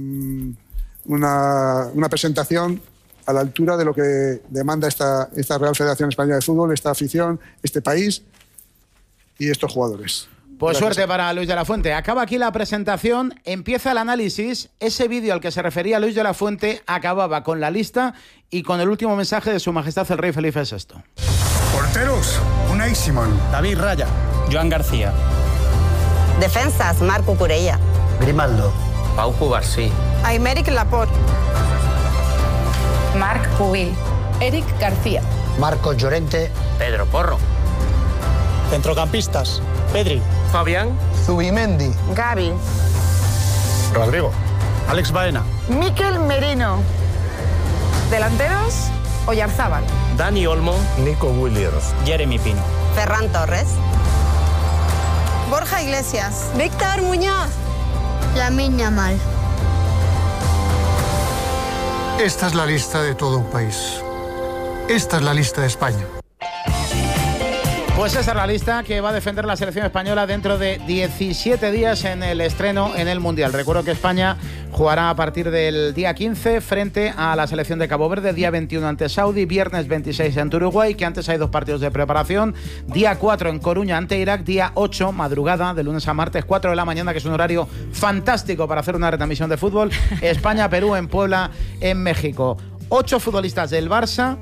una presentación a la altura de lo que demanda esta Real Federación Española de Fútbol, esta afición, este país y estos jugadores. Pues suerte para Luis de la Fuente. Acaba aquí la presentación, empieza el análisis. Ese vídeo al que se refería Luis de la Fuente acababa con la lista y con el último mensaje de Su Majestad el Rey Felipe VI. Porteros, Unai Simón. David Raya. Joan García. Defensas, Marco Curella. Grimaldo. Pau Cubarsí. Aymeric Laporte. Marc Pubil. Eric García. Marcos Llorente. Pedro Porro. Centrocampistas. Pedri. Fabián. Zubimendi. Gavi. Rodrigo. Alex Baena. Mikel Merino. Delanteros, Oyarzábal. Dani Olmo. Nico Williams. Jeremy Pino. Ferran Torres. Borja Iglesias. Víctor Muñoz. Lamine Yamal. Esta es la lista de todo un país. Esta es la lista de España. Pues esa es la lista que va a defender la selección española dentro de 17 días en el estreno en el Mundial. Recuerdo que España jugará a partir del día 15 frente a la selección de Cabo Verde, día 21 ante Saudi, viernes 26 ante Uruguay, que antes hay 2 partidos de preparación, día 4 en Coruña ante Irak, día 8, madrugada, de lunes a martes, 4 de la mañana, que es un horario fantástico para hacer una retransmisión de fútbol, España-Perú en Puebla, en México. 8 futbolistas del Barça,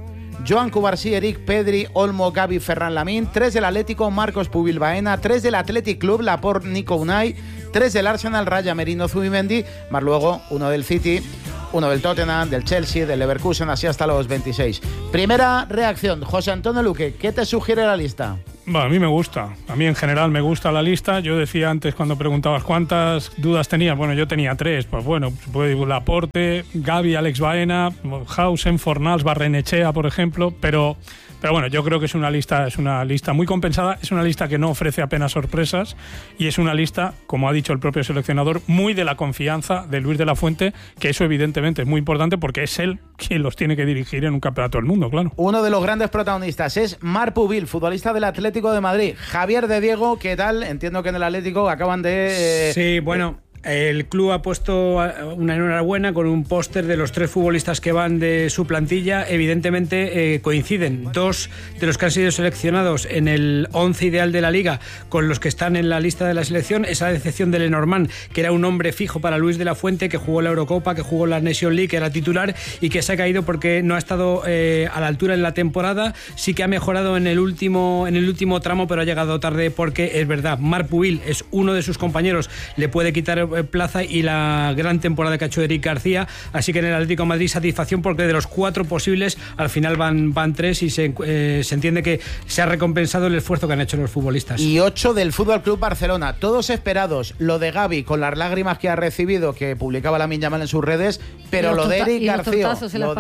Joan Cubarsí, Eric, Pedri, Olmo, Gavi, Ferran Lamine. 3 del Atlético, Marcos Pubil Baena. 3 del Athletic Club, Laporte, Nico Unai. 3 del Arsenal, Raya, Merino, Zubimendi. Más luego 1 del City, 1 del Tottenham, del Chelsea, del Leverkusen, así hasta los 26. Primera reacción, José Antonio Luque, ¿qué te sugiere la lista? Bueno, a mí me gusta. A mí en general me gusta la lista. Yo decía antes cuando preguntabas cuántas dudas tenías. Bueno, yo tenía 3. Pues bueno, se puede ir Laporte, Gavi, Alex Baena, Hausen, Fornals, Barrenechea, por ejemplo. Pero bueno, yo creo que es una lista muy compensada. Es una lista que no ofrece apenas sorpresas. Y es una lista, como ha dicho el propio seleccionador, muy de la confianza de Luis de la Fuente, que eso evidentemente es muy importante porque es él quien los tiene que dirigir en un campeonato del mundo, claro. Uno de los grandes protagonistas es Marc Pubil, futbolista del Atlético de Madrid. Javier de Diego, ¿qué tal? Entiendo que en el Atlético acaban de... Sí, bueno... El club ha puesto una enhorabuena con un póster de los 3 futbolistas que van de su plantilla. Evidentemente coinciden 2 de los que han sido seleccionados en el 11 ideal de la Liga con los que están en la lista de la selección. Esa decepción de Lenormand, que era un hombre fijo para Luis de la Fuente, que jugó la Eurocopa, que jugó la Nation League, que era titular y que se ha caído porque no ha estado a la altura en la temporada. Sí que ha mejorado en el último tramo, pero ha llegado tarde porque es verdad, Marc Pubil es uno de sus compañeros, le puede quitar plaza y la gran temporada que ha hecho Eric García, así que en el Atlético de Madrid satisfacción porque de los 4 posibles al final van 3 y se entiende que se ha recompensado el esfuerzo que han hecho los futbolistas. Y 8 del Fútbol Club Barcelona, todos esperados. Lo de Gavi con las lágrimas que ha recibido, que publicaba Lamine Yamal en sus redes, pero lo de Eric García, lo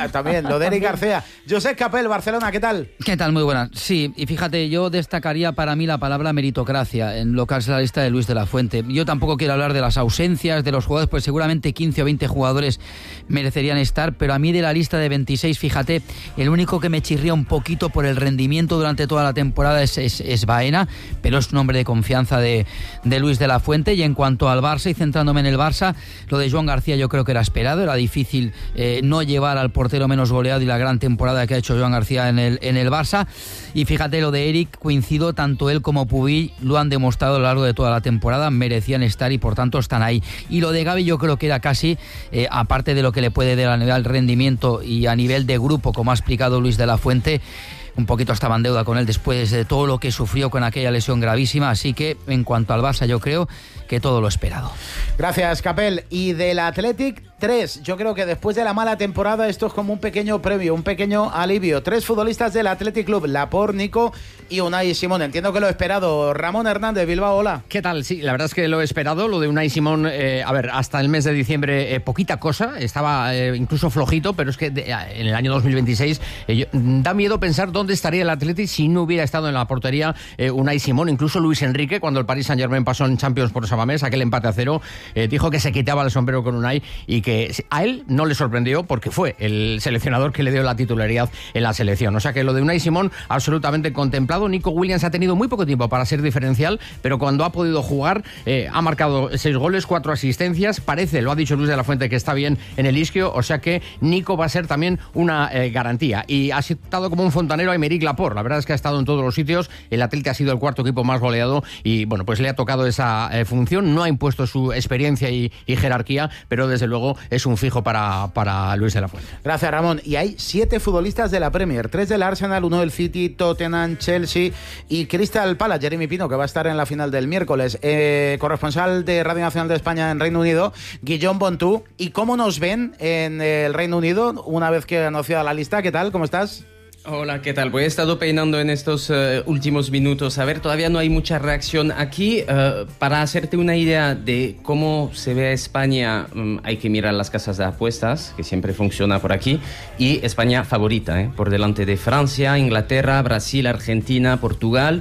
de Eric García. Josep Capel, Barcelona, ¿qué tal? ¿Qué tal? Muy buenas. Sí, y fíjate, yo destacaría para mí la palabra meritocracia en lo que es la lista de Luis de la Fuente. Yo tampoco quiero hablar de las ausencias de los jugadores, pues seguramente 15 o 20 jugadores merecerían estar, pero a mí de la lista de 26, fíjate, el único que me chirría un poquito por el rendimiento durante toda la temporada es Baena, pero es un hombre de confianza de Luis de la Fuente. Y en cuanto al Barça, y centrándome en el Barça, lo de Joan García yo creo que era esperado, era difícil no llevar al portero menos goleado y la gran temporada que ha hecho Joan García en el Barça. Y fíjate, lo de Eric, coincido, tanto él como Pubil lo han demostrado a lo largo de toda la temporada, merecían estar y por tanto están ahí. Y lo de Gavi yo creo que era casi, aparte de lo que le puede dar a nivel rendimiento y a nivel de grupo, como ha explicado Luis de la Fuente, un poquito estaba en deuda con él después de todo lo que sufrió con aquella lesión gravísima, así que en cuanto al Barça yo creo que todo lo esperado. Gracias, Capel. Y del Athletic, 3. Yo creo que después de la mala temporada esto es como un pequeño previo, un pequeño alivio. 3 futbolistas del Athletic Club, Laporte, Nico y Unai Simón. Entiendo que lo esperado. Ramón Hernández, Bilbao, hola. ¿Qué tal? Sí, la verdad es que lo he esperado. Lo de Unai Simón, a ver, hasta el mes de diciembre poquita cosa. Estaba incluso flojito, pero es que en el año 2026 da miedo pensar dónde estaría el Athletic si no hubiera estado en la portería Unai Simón. Incluso Luis Enrique, cuando el Paris Saint-Germain pasó en Champions por Samamés, aquel empate a 0, dijo que se quitaba el sombrero con Unai y que a él no le sorprendió porque fue el seleccionador que le dio la titularidad en la selección. O sea que lo de Unai Simón absolutamente contemplado. Nico Williams ha tenido muy poco tiempo para ser diferencial, pero cuando ha podido jugar ha marcado 6 goles, 4 asistencias. Parece, lo ha dicho Luis de la Fuente, que está bien en el isquio, o sea que Nico va a ser también una garantía. Y ha estado como un fontanero a Aymeric Laporte. La verdad es que ha estado en todos los sitios. El Atleti ha sido el 4º equipo más goleado y bueno, pues le ha tocado esa función. No ha impuesto su experiencia y jerarquía, pero desde luego es un fijo para Luis de la Fuente. Gracias, Ramón. Y hay 7 futbolistas de la Premier, 3 del Arsenal, 1 del City, Tottenham, Chelsea y Crystal Palace. Jeremy Pino, que va a estar en la final del miércoles. Corresponsal de Radio Nacional de España en Reino Unido, Guillaume Bontou. ¿Y cómo nos ven en el Reino Unido una vez que ha anunciado la lista? ¿Qué tal? ¿Cómo estás? Hola, ¿qué tal? Pues he estado peinando en estos últimos minutos. A ver, todavía no hay mucha reacción aquí. Para hacerte una idea de cómo se ve a España, hay que mirar las casas de apuestas, que siempre funciona por aquí. Y España favorita, por delante de Francia, Inglaterra, Brasil, Argentina, Portugal.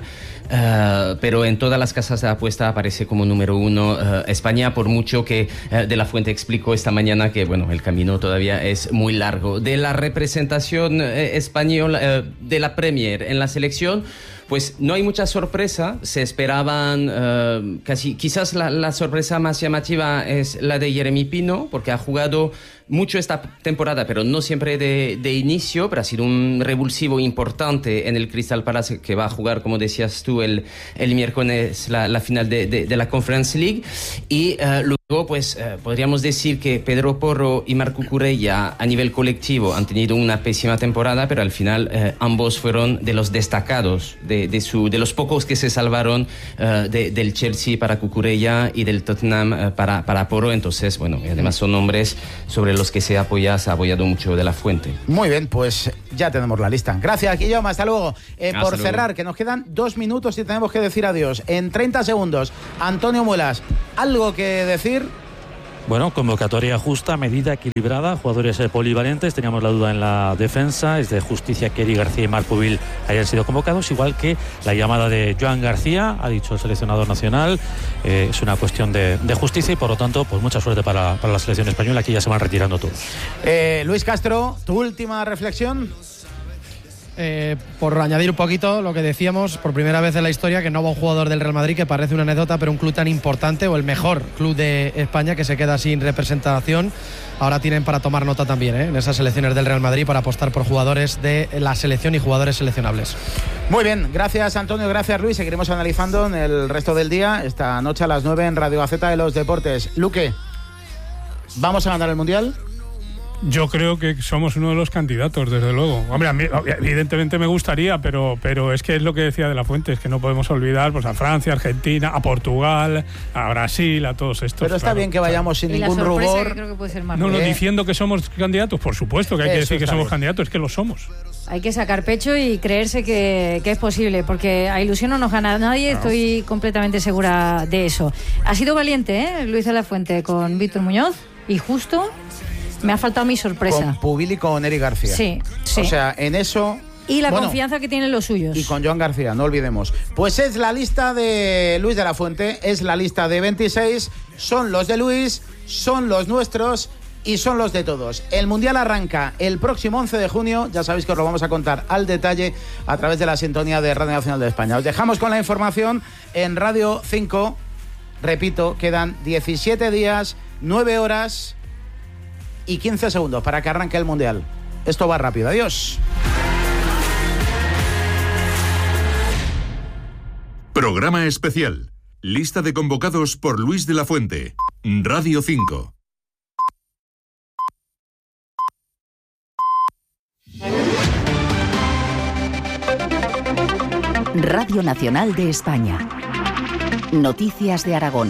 Pero en todas las casas de apuesta aparece como número 1 España, por mucho que de la Fuente explicó esta mañana que bueno, el camino todavía es muy largo. De la representación española de la Premier en la selección, pues no hay mucha sorpresa. Se esperaban quizás la sorpresa más llamativa es la de Jeremy Pino, porque ha jugado mucho esta temporada, pero no siempre de inicio, pero ha sido un revulsivo importante en el Crystal Palace, que va a jugar, como decías tú, el miércoles la final de la Conference League. Y luego, pues podríamos decir que Pedro Porro y Marc Cucurella a nivel colectivo han tenido una pésima temporada, pero al final ambos fueron de los destacados, de los pocos que se salvaron del Chelsea para Cucurella y del Tottenham para Porro. Entonces, bueno, y además son hombres sobre los que se ha apoyado mucho de la Fuente. Muy bien, pues ya tenemos la lista. Gracias, Guillaume, hasta luego. Por cerrar, que nos quedan 2 minutos y tenemos que decir adiós. En 30 segundos, Antonio Muelas, ¿algo que decir? Bueno, convocatoria justa, medida, equilibrada, jugadores polivalentes. Teníamos la duda en la defensa. Es de justicia que Eric García y Marc Pubil hayan sido convocados, igual que la llamada de Joan García, ha dicho el seleccionador nacional. Es una cuestión de justicia y, por lo tanto, pues mucha suerte para la selección española. Aquí ya se van retirando todos. Luis Castro, tu última reflexión. Por añadir un poquito lo que decíamos, por primera vez en la historia que no va un jugador del Real Madrid, que parece una anécdota, pero un club tan importante o el mejor club de España que se queda sin representación. Ahora tienen para tomar nota también en esas selecciones del Real Madrid para apostar por jugadores de la selección y jugadores seleccionables. Muy bien, gracias Antonio, gracias Luis. Seguiremos analizando en el resto del día, esta noche a las 9 en Radio Gaceta de los Deportes. Luque, ¿vamos a ganar el Mundial? Yo creo que somos uno de los candidatos, desde luego. Hombre, a mí evidentemente me gustaría, pero es que es lo que decía De la Fuente, es que no podemos olvidar pues a Francia, a Argentina, a Portugal, a Brasil, a todos estos. Pero está bien que vayamos sin ningún rubor. Que creo que puede ser más diciendo que somos candidatos, por supuesto que hay que decir que somos candidatos, es que lo somos. Hay que sacar pecho y creerse que es posible, porque a ilusión no nos gana nadie, estoy completamente segura de eso. Ha sido valiente, Luis De la Fuente con Víctor Muñoz, y justo me ha faltado mi sorpresa. Con Pubil y con Eric García. Sí. O sea, en eso... Y la confianza que tienen los suyos. Y con Joan García, no olvidemos. Pues es la lista de Luis De la Fuente, es la lista de 26, son los de Luis, son los nuestros y son los de todos. El Mundial arranca el próximo 11 de junio, ya sabéis que os lo vamos a contar al detalle a través de la sintonía de Radio Nacional de España. Os dejamos con la información en Radio 5. Repito, quedan 17 días, 9 horas... y 15 segundos para que arranque el Mundial. Esto va rápido. Adiós. Programa especial. Lista de convocados por Luis De la Fuente. Radio 5. Radio Nacional de España. Noticias de Aragón.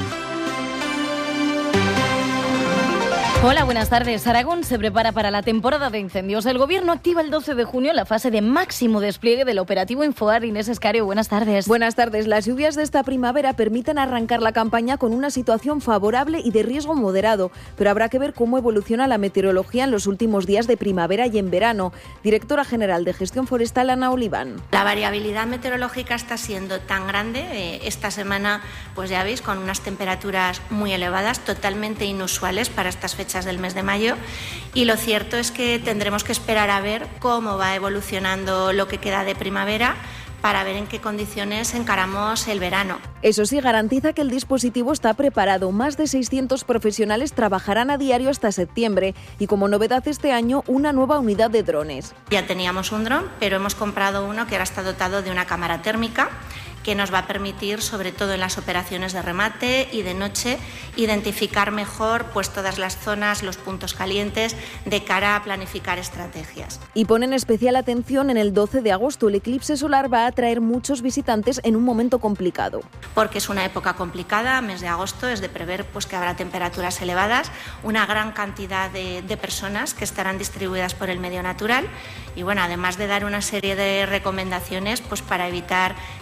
Hola, buenas tardes. Aragón se prepara para la temporada de incendios. El Gobierno activa el 12 de junio la fase de máximo despliegue del operativo Infoar. Inés Escario, buenas tardes. Buenas tardes. Las lluvias de esta primavera permiten arrancar la campaña con una situación favorable y de riesgo moderado, pero habrá que ver cómo evoluciona la meteorología en los últimos días de primavera y en verano. Directora General de Gestión Forestal, Ana Oliván. La variabilidad meteorológica está siendo tan grande esta semana, pues ya veis, con unas temperaturas muy elevadas, totalmente inusuales para estas fechas del mes de mayo, y lo cierto es que tendremos que esperar a ver cómo va evolucionando lo que queda de primavera para ver en qué condiciones encaramos el verano. Eso sí, garantiza que el dispositivo está preparado. Más de 600 profesionales trabajarán a diario hasta septiembre y, como novedad este año, una nueva unidad de drones. Ya teníamos un dron, pero hemos comprado uno que ahora está dotado de una cámara térmica que nos va a permitir, sobre todo en las operaciones de remate y de noche, identificar mejor pues todas las zonas, los puntos calientes, de cara a planificar estrategias. Y ponen especial atención en el 12 de agosto. El eclipse solar va a atraer muchos visitantes en un momento complicado. Porque es una época complicada, mes de agosto, es de prever pues que habrá temperaturas elevadas, una gran cantidad de personas que estarán distribuidas por el medio natural y, bueno, además de dar una serie de recomendaciones pues para evitar que se puedan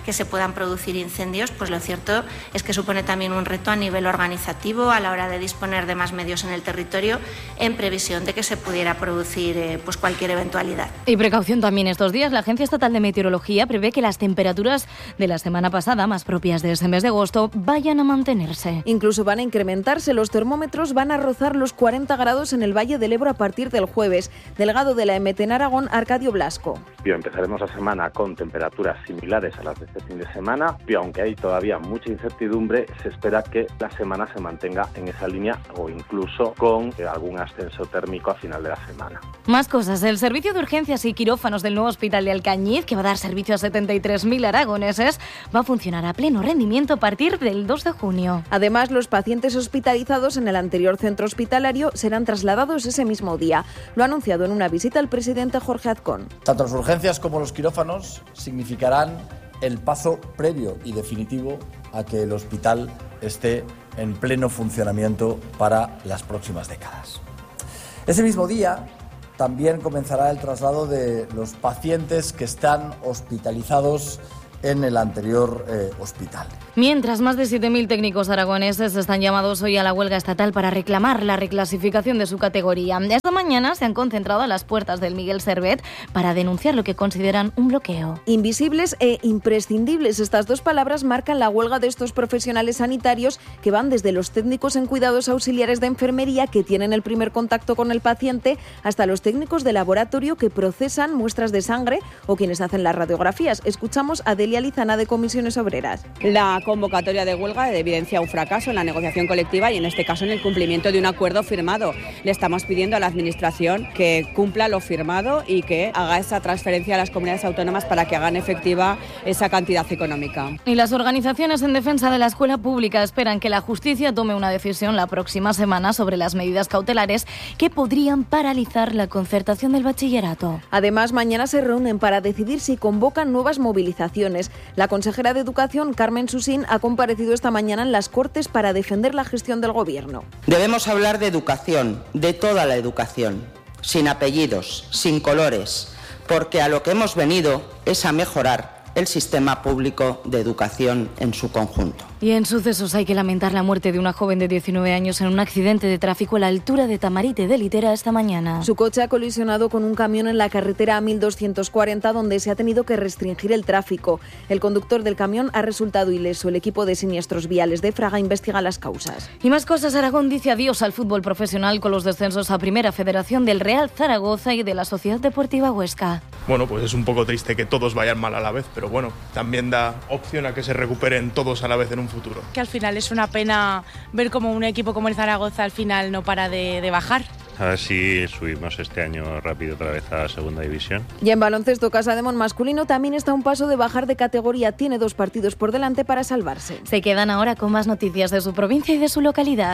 puedan producir incendios, pues lo cierto es que supone también un reto a nivel organizativo a la hora de disponer de más medios en el territorio en previsión de que se pudiera producir pues cualquier eventualidad. Y precaución también estos días. La Agencia Estatal de Meteorología prevé que las temperaturas de la semana pasada, más propias de ese mes de agosto, vayan a mantenerse. Incluso van a incrementarse. Los termómetros van a rozar los 40 grados en el Valle del Ebro a partir del jueves. Delegado de la EMET en Aragón, Arcadio Blasco. Empezaremos la semana con temperaturas similares a las de este fin de semana, y aunque hay todavía mucha incertidumbre, se espera que la semana se mantenga en esa línea o incluso con algún ascenso térmico a final de la semana. Más cosas. El servicio de urgencias y quirófanos del nuevo hospital de Alcañiz, que va a dar servicio a 73.000 aragoneses, va a funcionar a pleno rendimiento a partir del 2 de junio. Además, los pacientes hospitalizados en el anterior centro hospitalario serán trasladados ese mismo día. Lo ha anunciado en una visita el presidente Jorge Azcón. Tanto las urgencias como los quirófanos significarán el paso previo y definitivo a que el hospital esté en pleno funcionamiento para las próximas décadas. Ese mismo día también comenzará el traslado de los pacientes que están hospitalizados en el anterior hospital. Mientras, más de 7.000 técnicos aragoneses están llamados hoy a la huelga estatal para reclamar la reclasificación de su categoría. Esta mañana se han concentrado a las puertas del Miguel Servet para denunciar lo que consideran un bloqueo. Invisibles e imprescindibles. Estas dos palabras marcan la huelga de estos profesionales sanitarios que van desde los técnicos en cuidados auxiliares de enfermería, que tienen el primer contacto con el paciente, hasta los técnicos de laboratorio que procesan muestras de sangre o quienes hacen las radiografías. Escuchamos a Delia Lizana, de Comisiones Obreras. La convocatoria de huelga evidencia un fracaso en la negociación colectiva y en este caso en el cumplimiento de un acuerdo firmado. Le estamos pidiendo a la Administración que cumpla lo firmado y que haga esa transferencia a las comunidades autónomas para que hagan efectiva esa cantidad económica. Y las organizaciones en defensa de la escuela pública esperan que la justicia tome una decisión la próxima semana sobre las medidas cautelares que podrían paralizar la concertación del bachillerato. Además, mañana se reúnen para decidir si convocan nuevas movilizaciones. La consejera de Educación, Carmen Susín, ha comparecido esta mañana en las Cortes para defender la gestión del Gobierno. Debemos hablar de educación, de toda la educación, sin apellidos, sin colores, porque a lo que hemos venido es a mejorar el sistema público de educación en su conjunto. Y en sucesos hay que lamentar la muerte de una joven de 19 años en un accidente de tráfico a la altura de Tamarite de Litera esta mañana. Su coche ha colisionado con un camión en la carretera A1240, donde se ha tenido que restringir el tráfico. El conductor del camión ha resultado ileso. El equipo de siniestros viales de Fraga investiga las causas. Y más cosas. Aragón dice adiós al fútbol profesional con los descensos a Primera Federación del Real Zaragoza y de la Sociedad Deportiva Huesca. Bueno, pues es un poco triste que todos vayan mal a la vez, pero bueno, también da opción a que se recuperen todos a la vez en un futuro. Que al final es una pena ver cómo un equipo como el Zaragoza al final no para de bajar. A ver si subimos este año rápido otra vez a Segunda División. Y en baloncesto, Casademón masculino también está a un paso de bajar de categoría. Tiene 2 partidos por delante para salvarse. Se quedan ahora con más noticias de su provincia y de su localidad.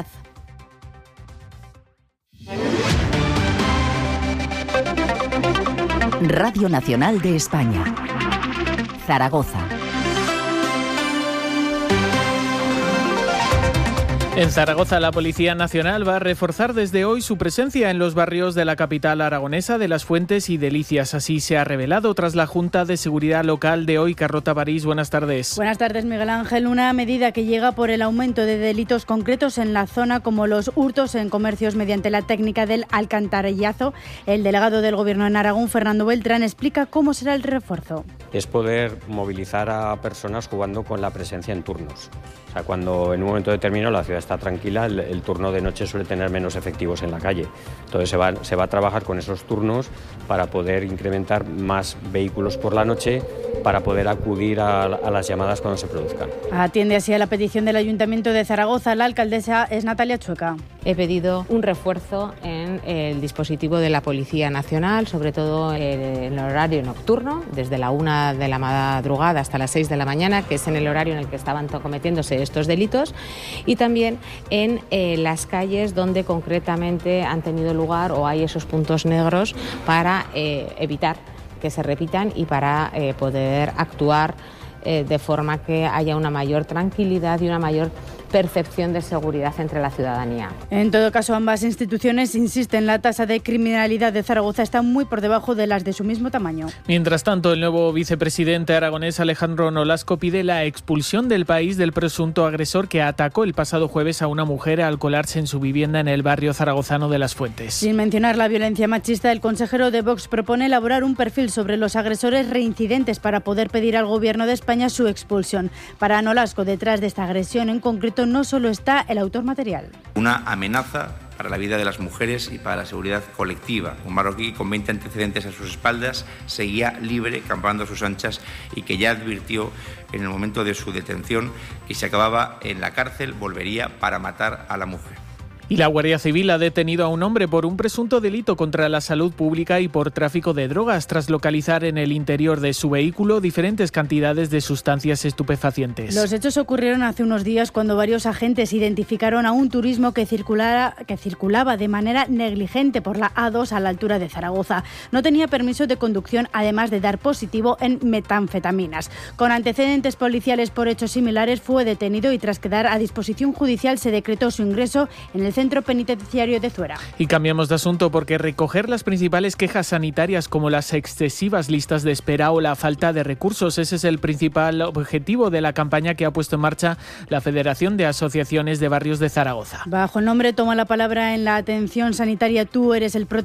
Radio Nacional de España. Zaragoza. En Zaragoza, la Policía Nacional va a reforzar desde hoy su presencia en los barrios de la capital aragonesa de Las Fuentes y Delicias. Así se ha revelado tras la Junta de Seguridad Local de hoy. Carlota París, buenas tardes. Buenas tardes, Miguel Ángel. Una medida que llega por el aumento de delitos concretos en la zona, como los hurtos en comercios mediante la técnica del alcantarillazo. El delegado del Gobierno en Aragón, Fernando Beltrán, explica cómo será el refuerzo. Es poder movilizar a personas jugando con la presencia en turnos. O sea, cuando en un momento determinado la ciudad está tranquila, el turno de noche suele tener menos efectivos en la calle. Entonces se va a trabajar con esos turnos para poder incrementar más vehículos por la noche, para poder acudir a las llamadas cuando se produzcan. Atiende así a la petición del Ayuntamiento de Zaragoza. La alcaldesa es Natalia Chueca. He pedido un refuerzo en el dispositivo de la Policía Nacional, sobre todo en el horario nocturno, desde la 1 de la madrugada hasta las 6 de la mañana, que es en el horario en el que estaban cometiéndose estos delitos, y también en las calles donde concretamente han tenido lugar o hay esos puntos negros para evitar que se repitan y para poder actuar de forma que haya una mayor tranquilidad y una mayor percepción de seguridad entre la ciudadanía. En todo caso, ambas instituciones insisten, la tasa de criminalidad de Zaragoza está muy por debajo de las de su mismo tamaño. Mientras tanto, el nuevo vicepresidente aragonés Alejandro Nolasco pide la expulsión del país del presunto agresor que atacó el pasado jueves a una mujer al colarse en su vivienda en el barrio zaragozano de Las Fuentes. Sin mencionar la violencia machista, el consejero de Vox propone elaborar un perfil sobre los agresores reincidentes para poder pedir al Gobierno de España su expulsión. Para Nolasco, detrás de esta agresión en concreto no solo está el autor material. Una amenaza para la vida de las mujeres y para la seguridad colectiva. Un marroquí con 20 antecedentes a sus espaldas seguía libre, campando a sus anchas, y que ya advirtió en el momento de su detención que si acababa en la cárcel volvería para matar a la mujer. Y la Guardia Civil ha detenido a un hombre por un presunto delito contra la salud pública y por tráfico de drogas, tras localizar en el interior de su vehículo diferentes cantidades de sustancias estupefacientes. Los hechos ocurrieron hace unos días cuando varios agentes identificaron a un turismo que circulaba de manera negligente por la A2 a la altura de Zaragoza. No tenía permiso de conducción, además de dar positivo en metanfetaminas. Con antecedentes policiales por hechos similares, fue detenido y tras quedar a disposición judicial se decretó su ingreso en el centro penitenciario de Zuera. Y cambiamos de asunto porque recoger las principales quejas sanitarias como las excesivas listas de espera o la falta de recursos, ese es el principal objetivo de la campaña que ha puesto en marcha la Federación de Asociaciones de Barrios de Zaragoza. Bajo el nombre Toma la Palabra en la Atención Sanitaria, tú eres el protagonista,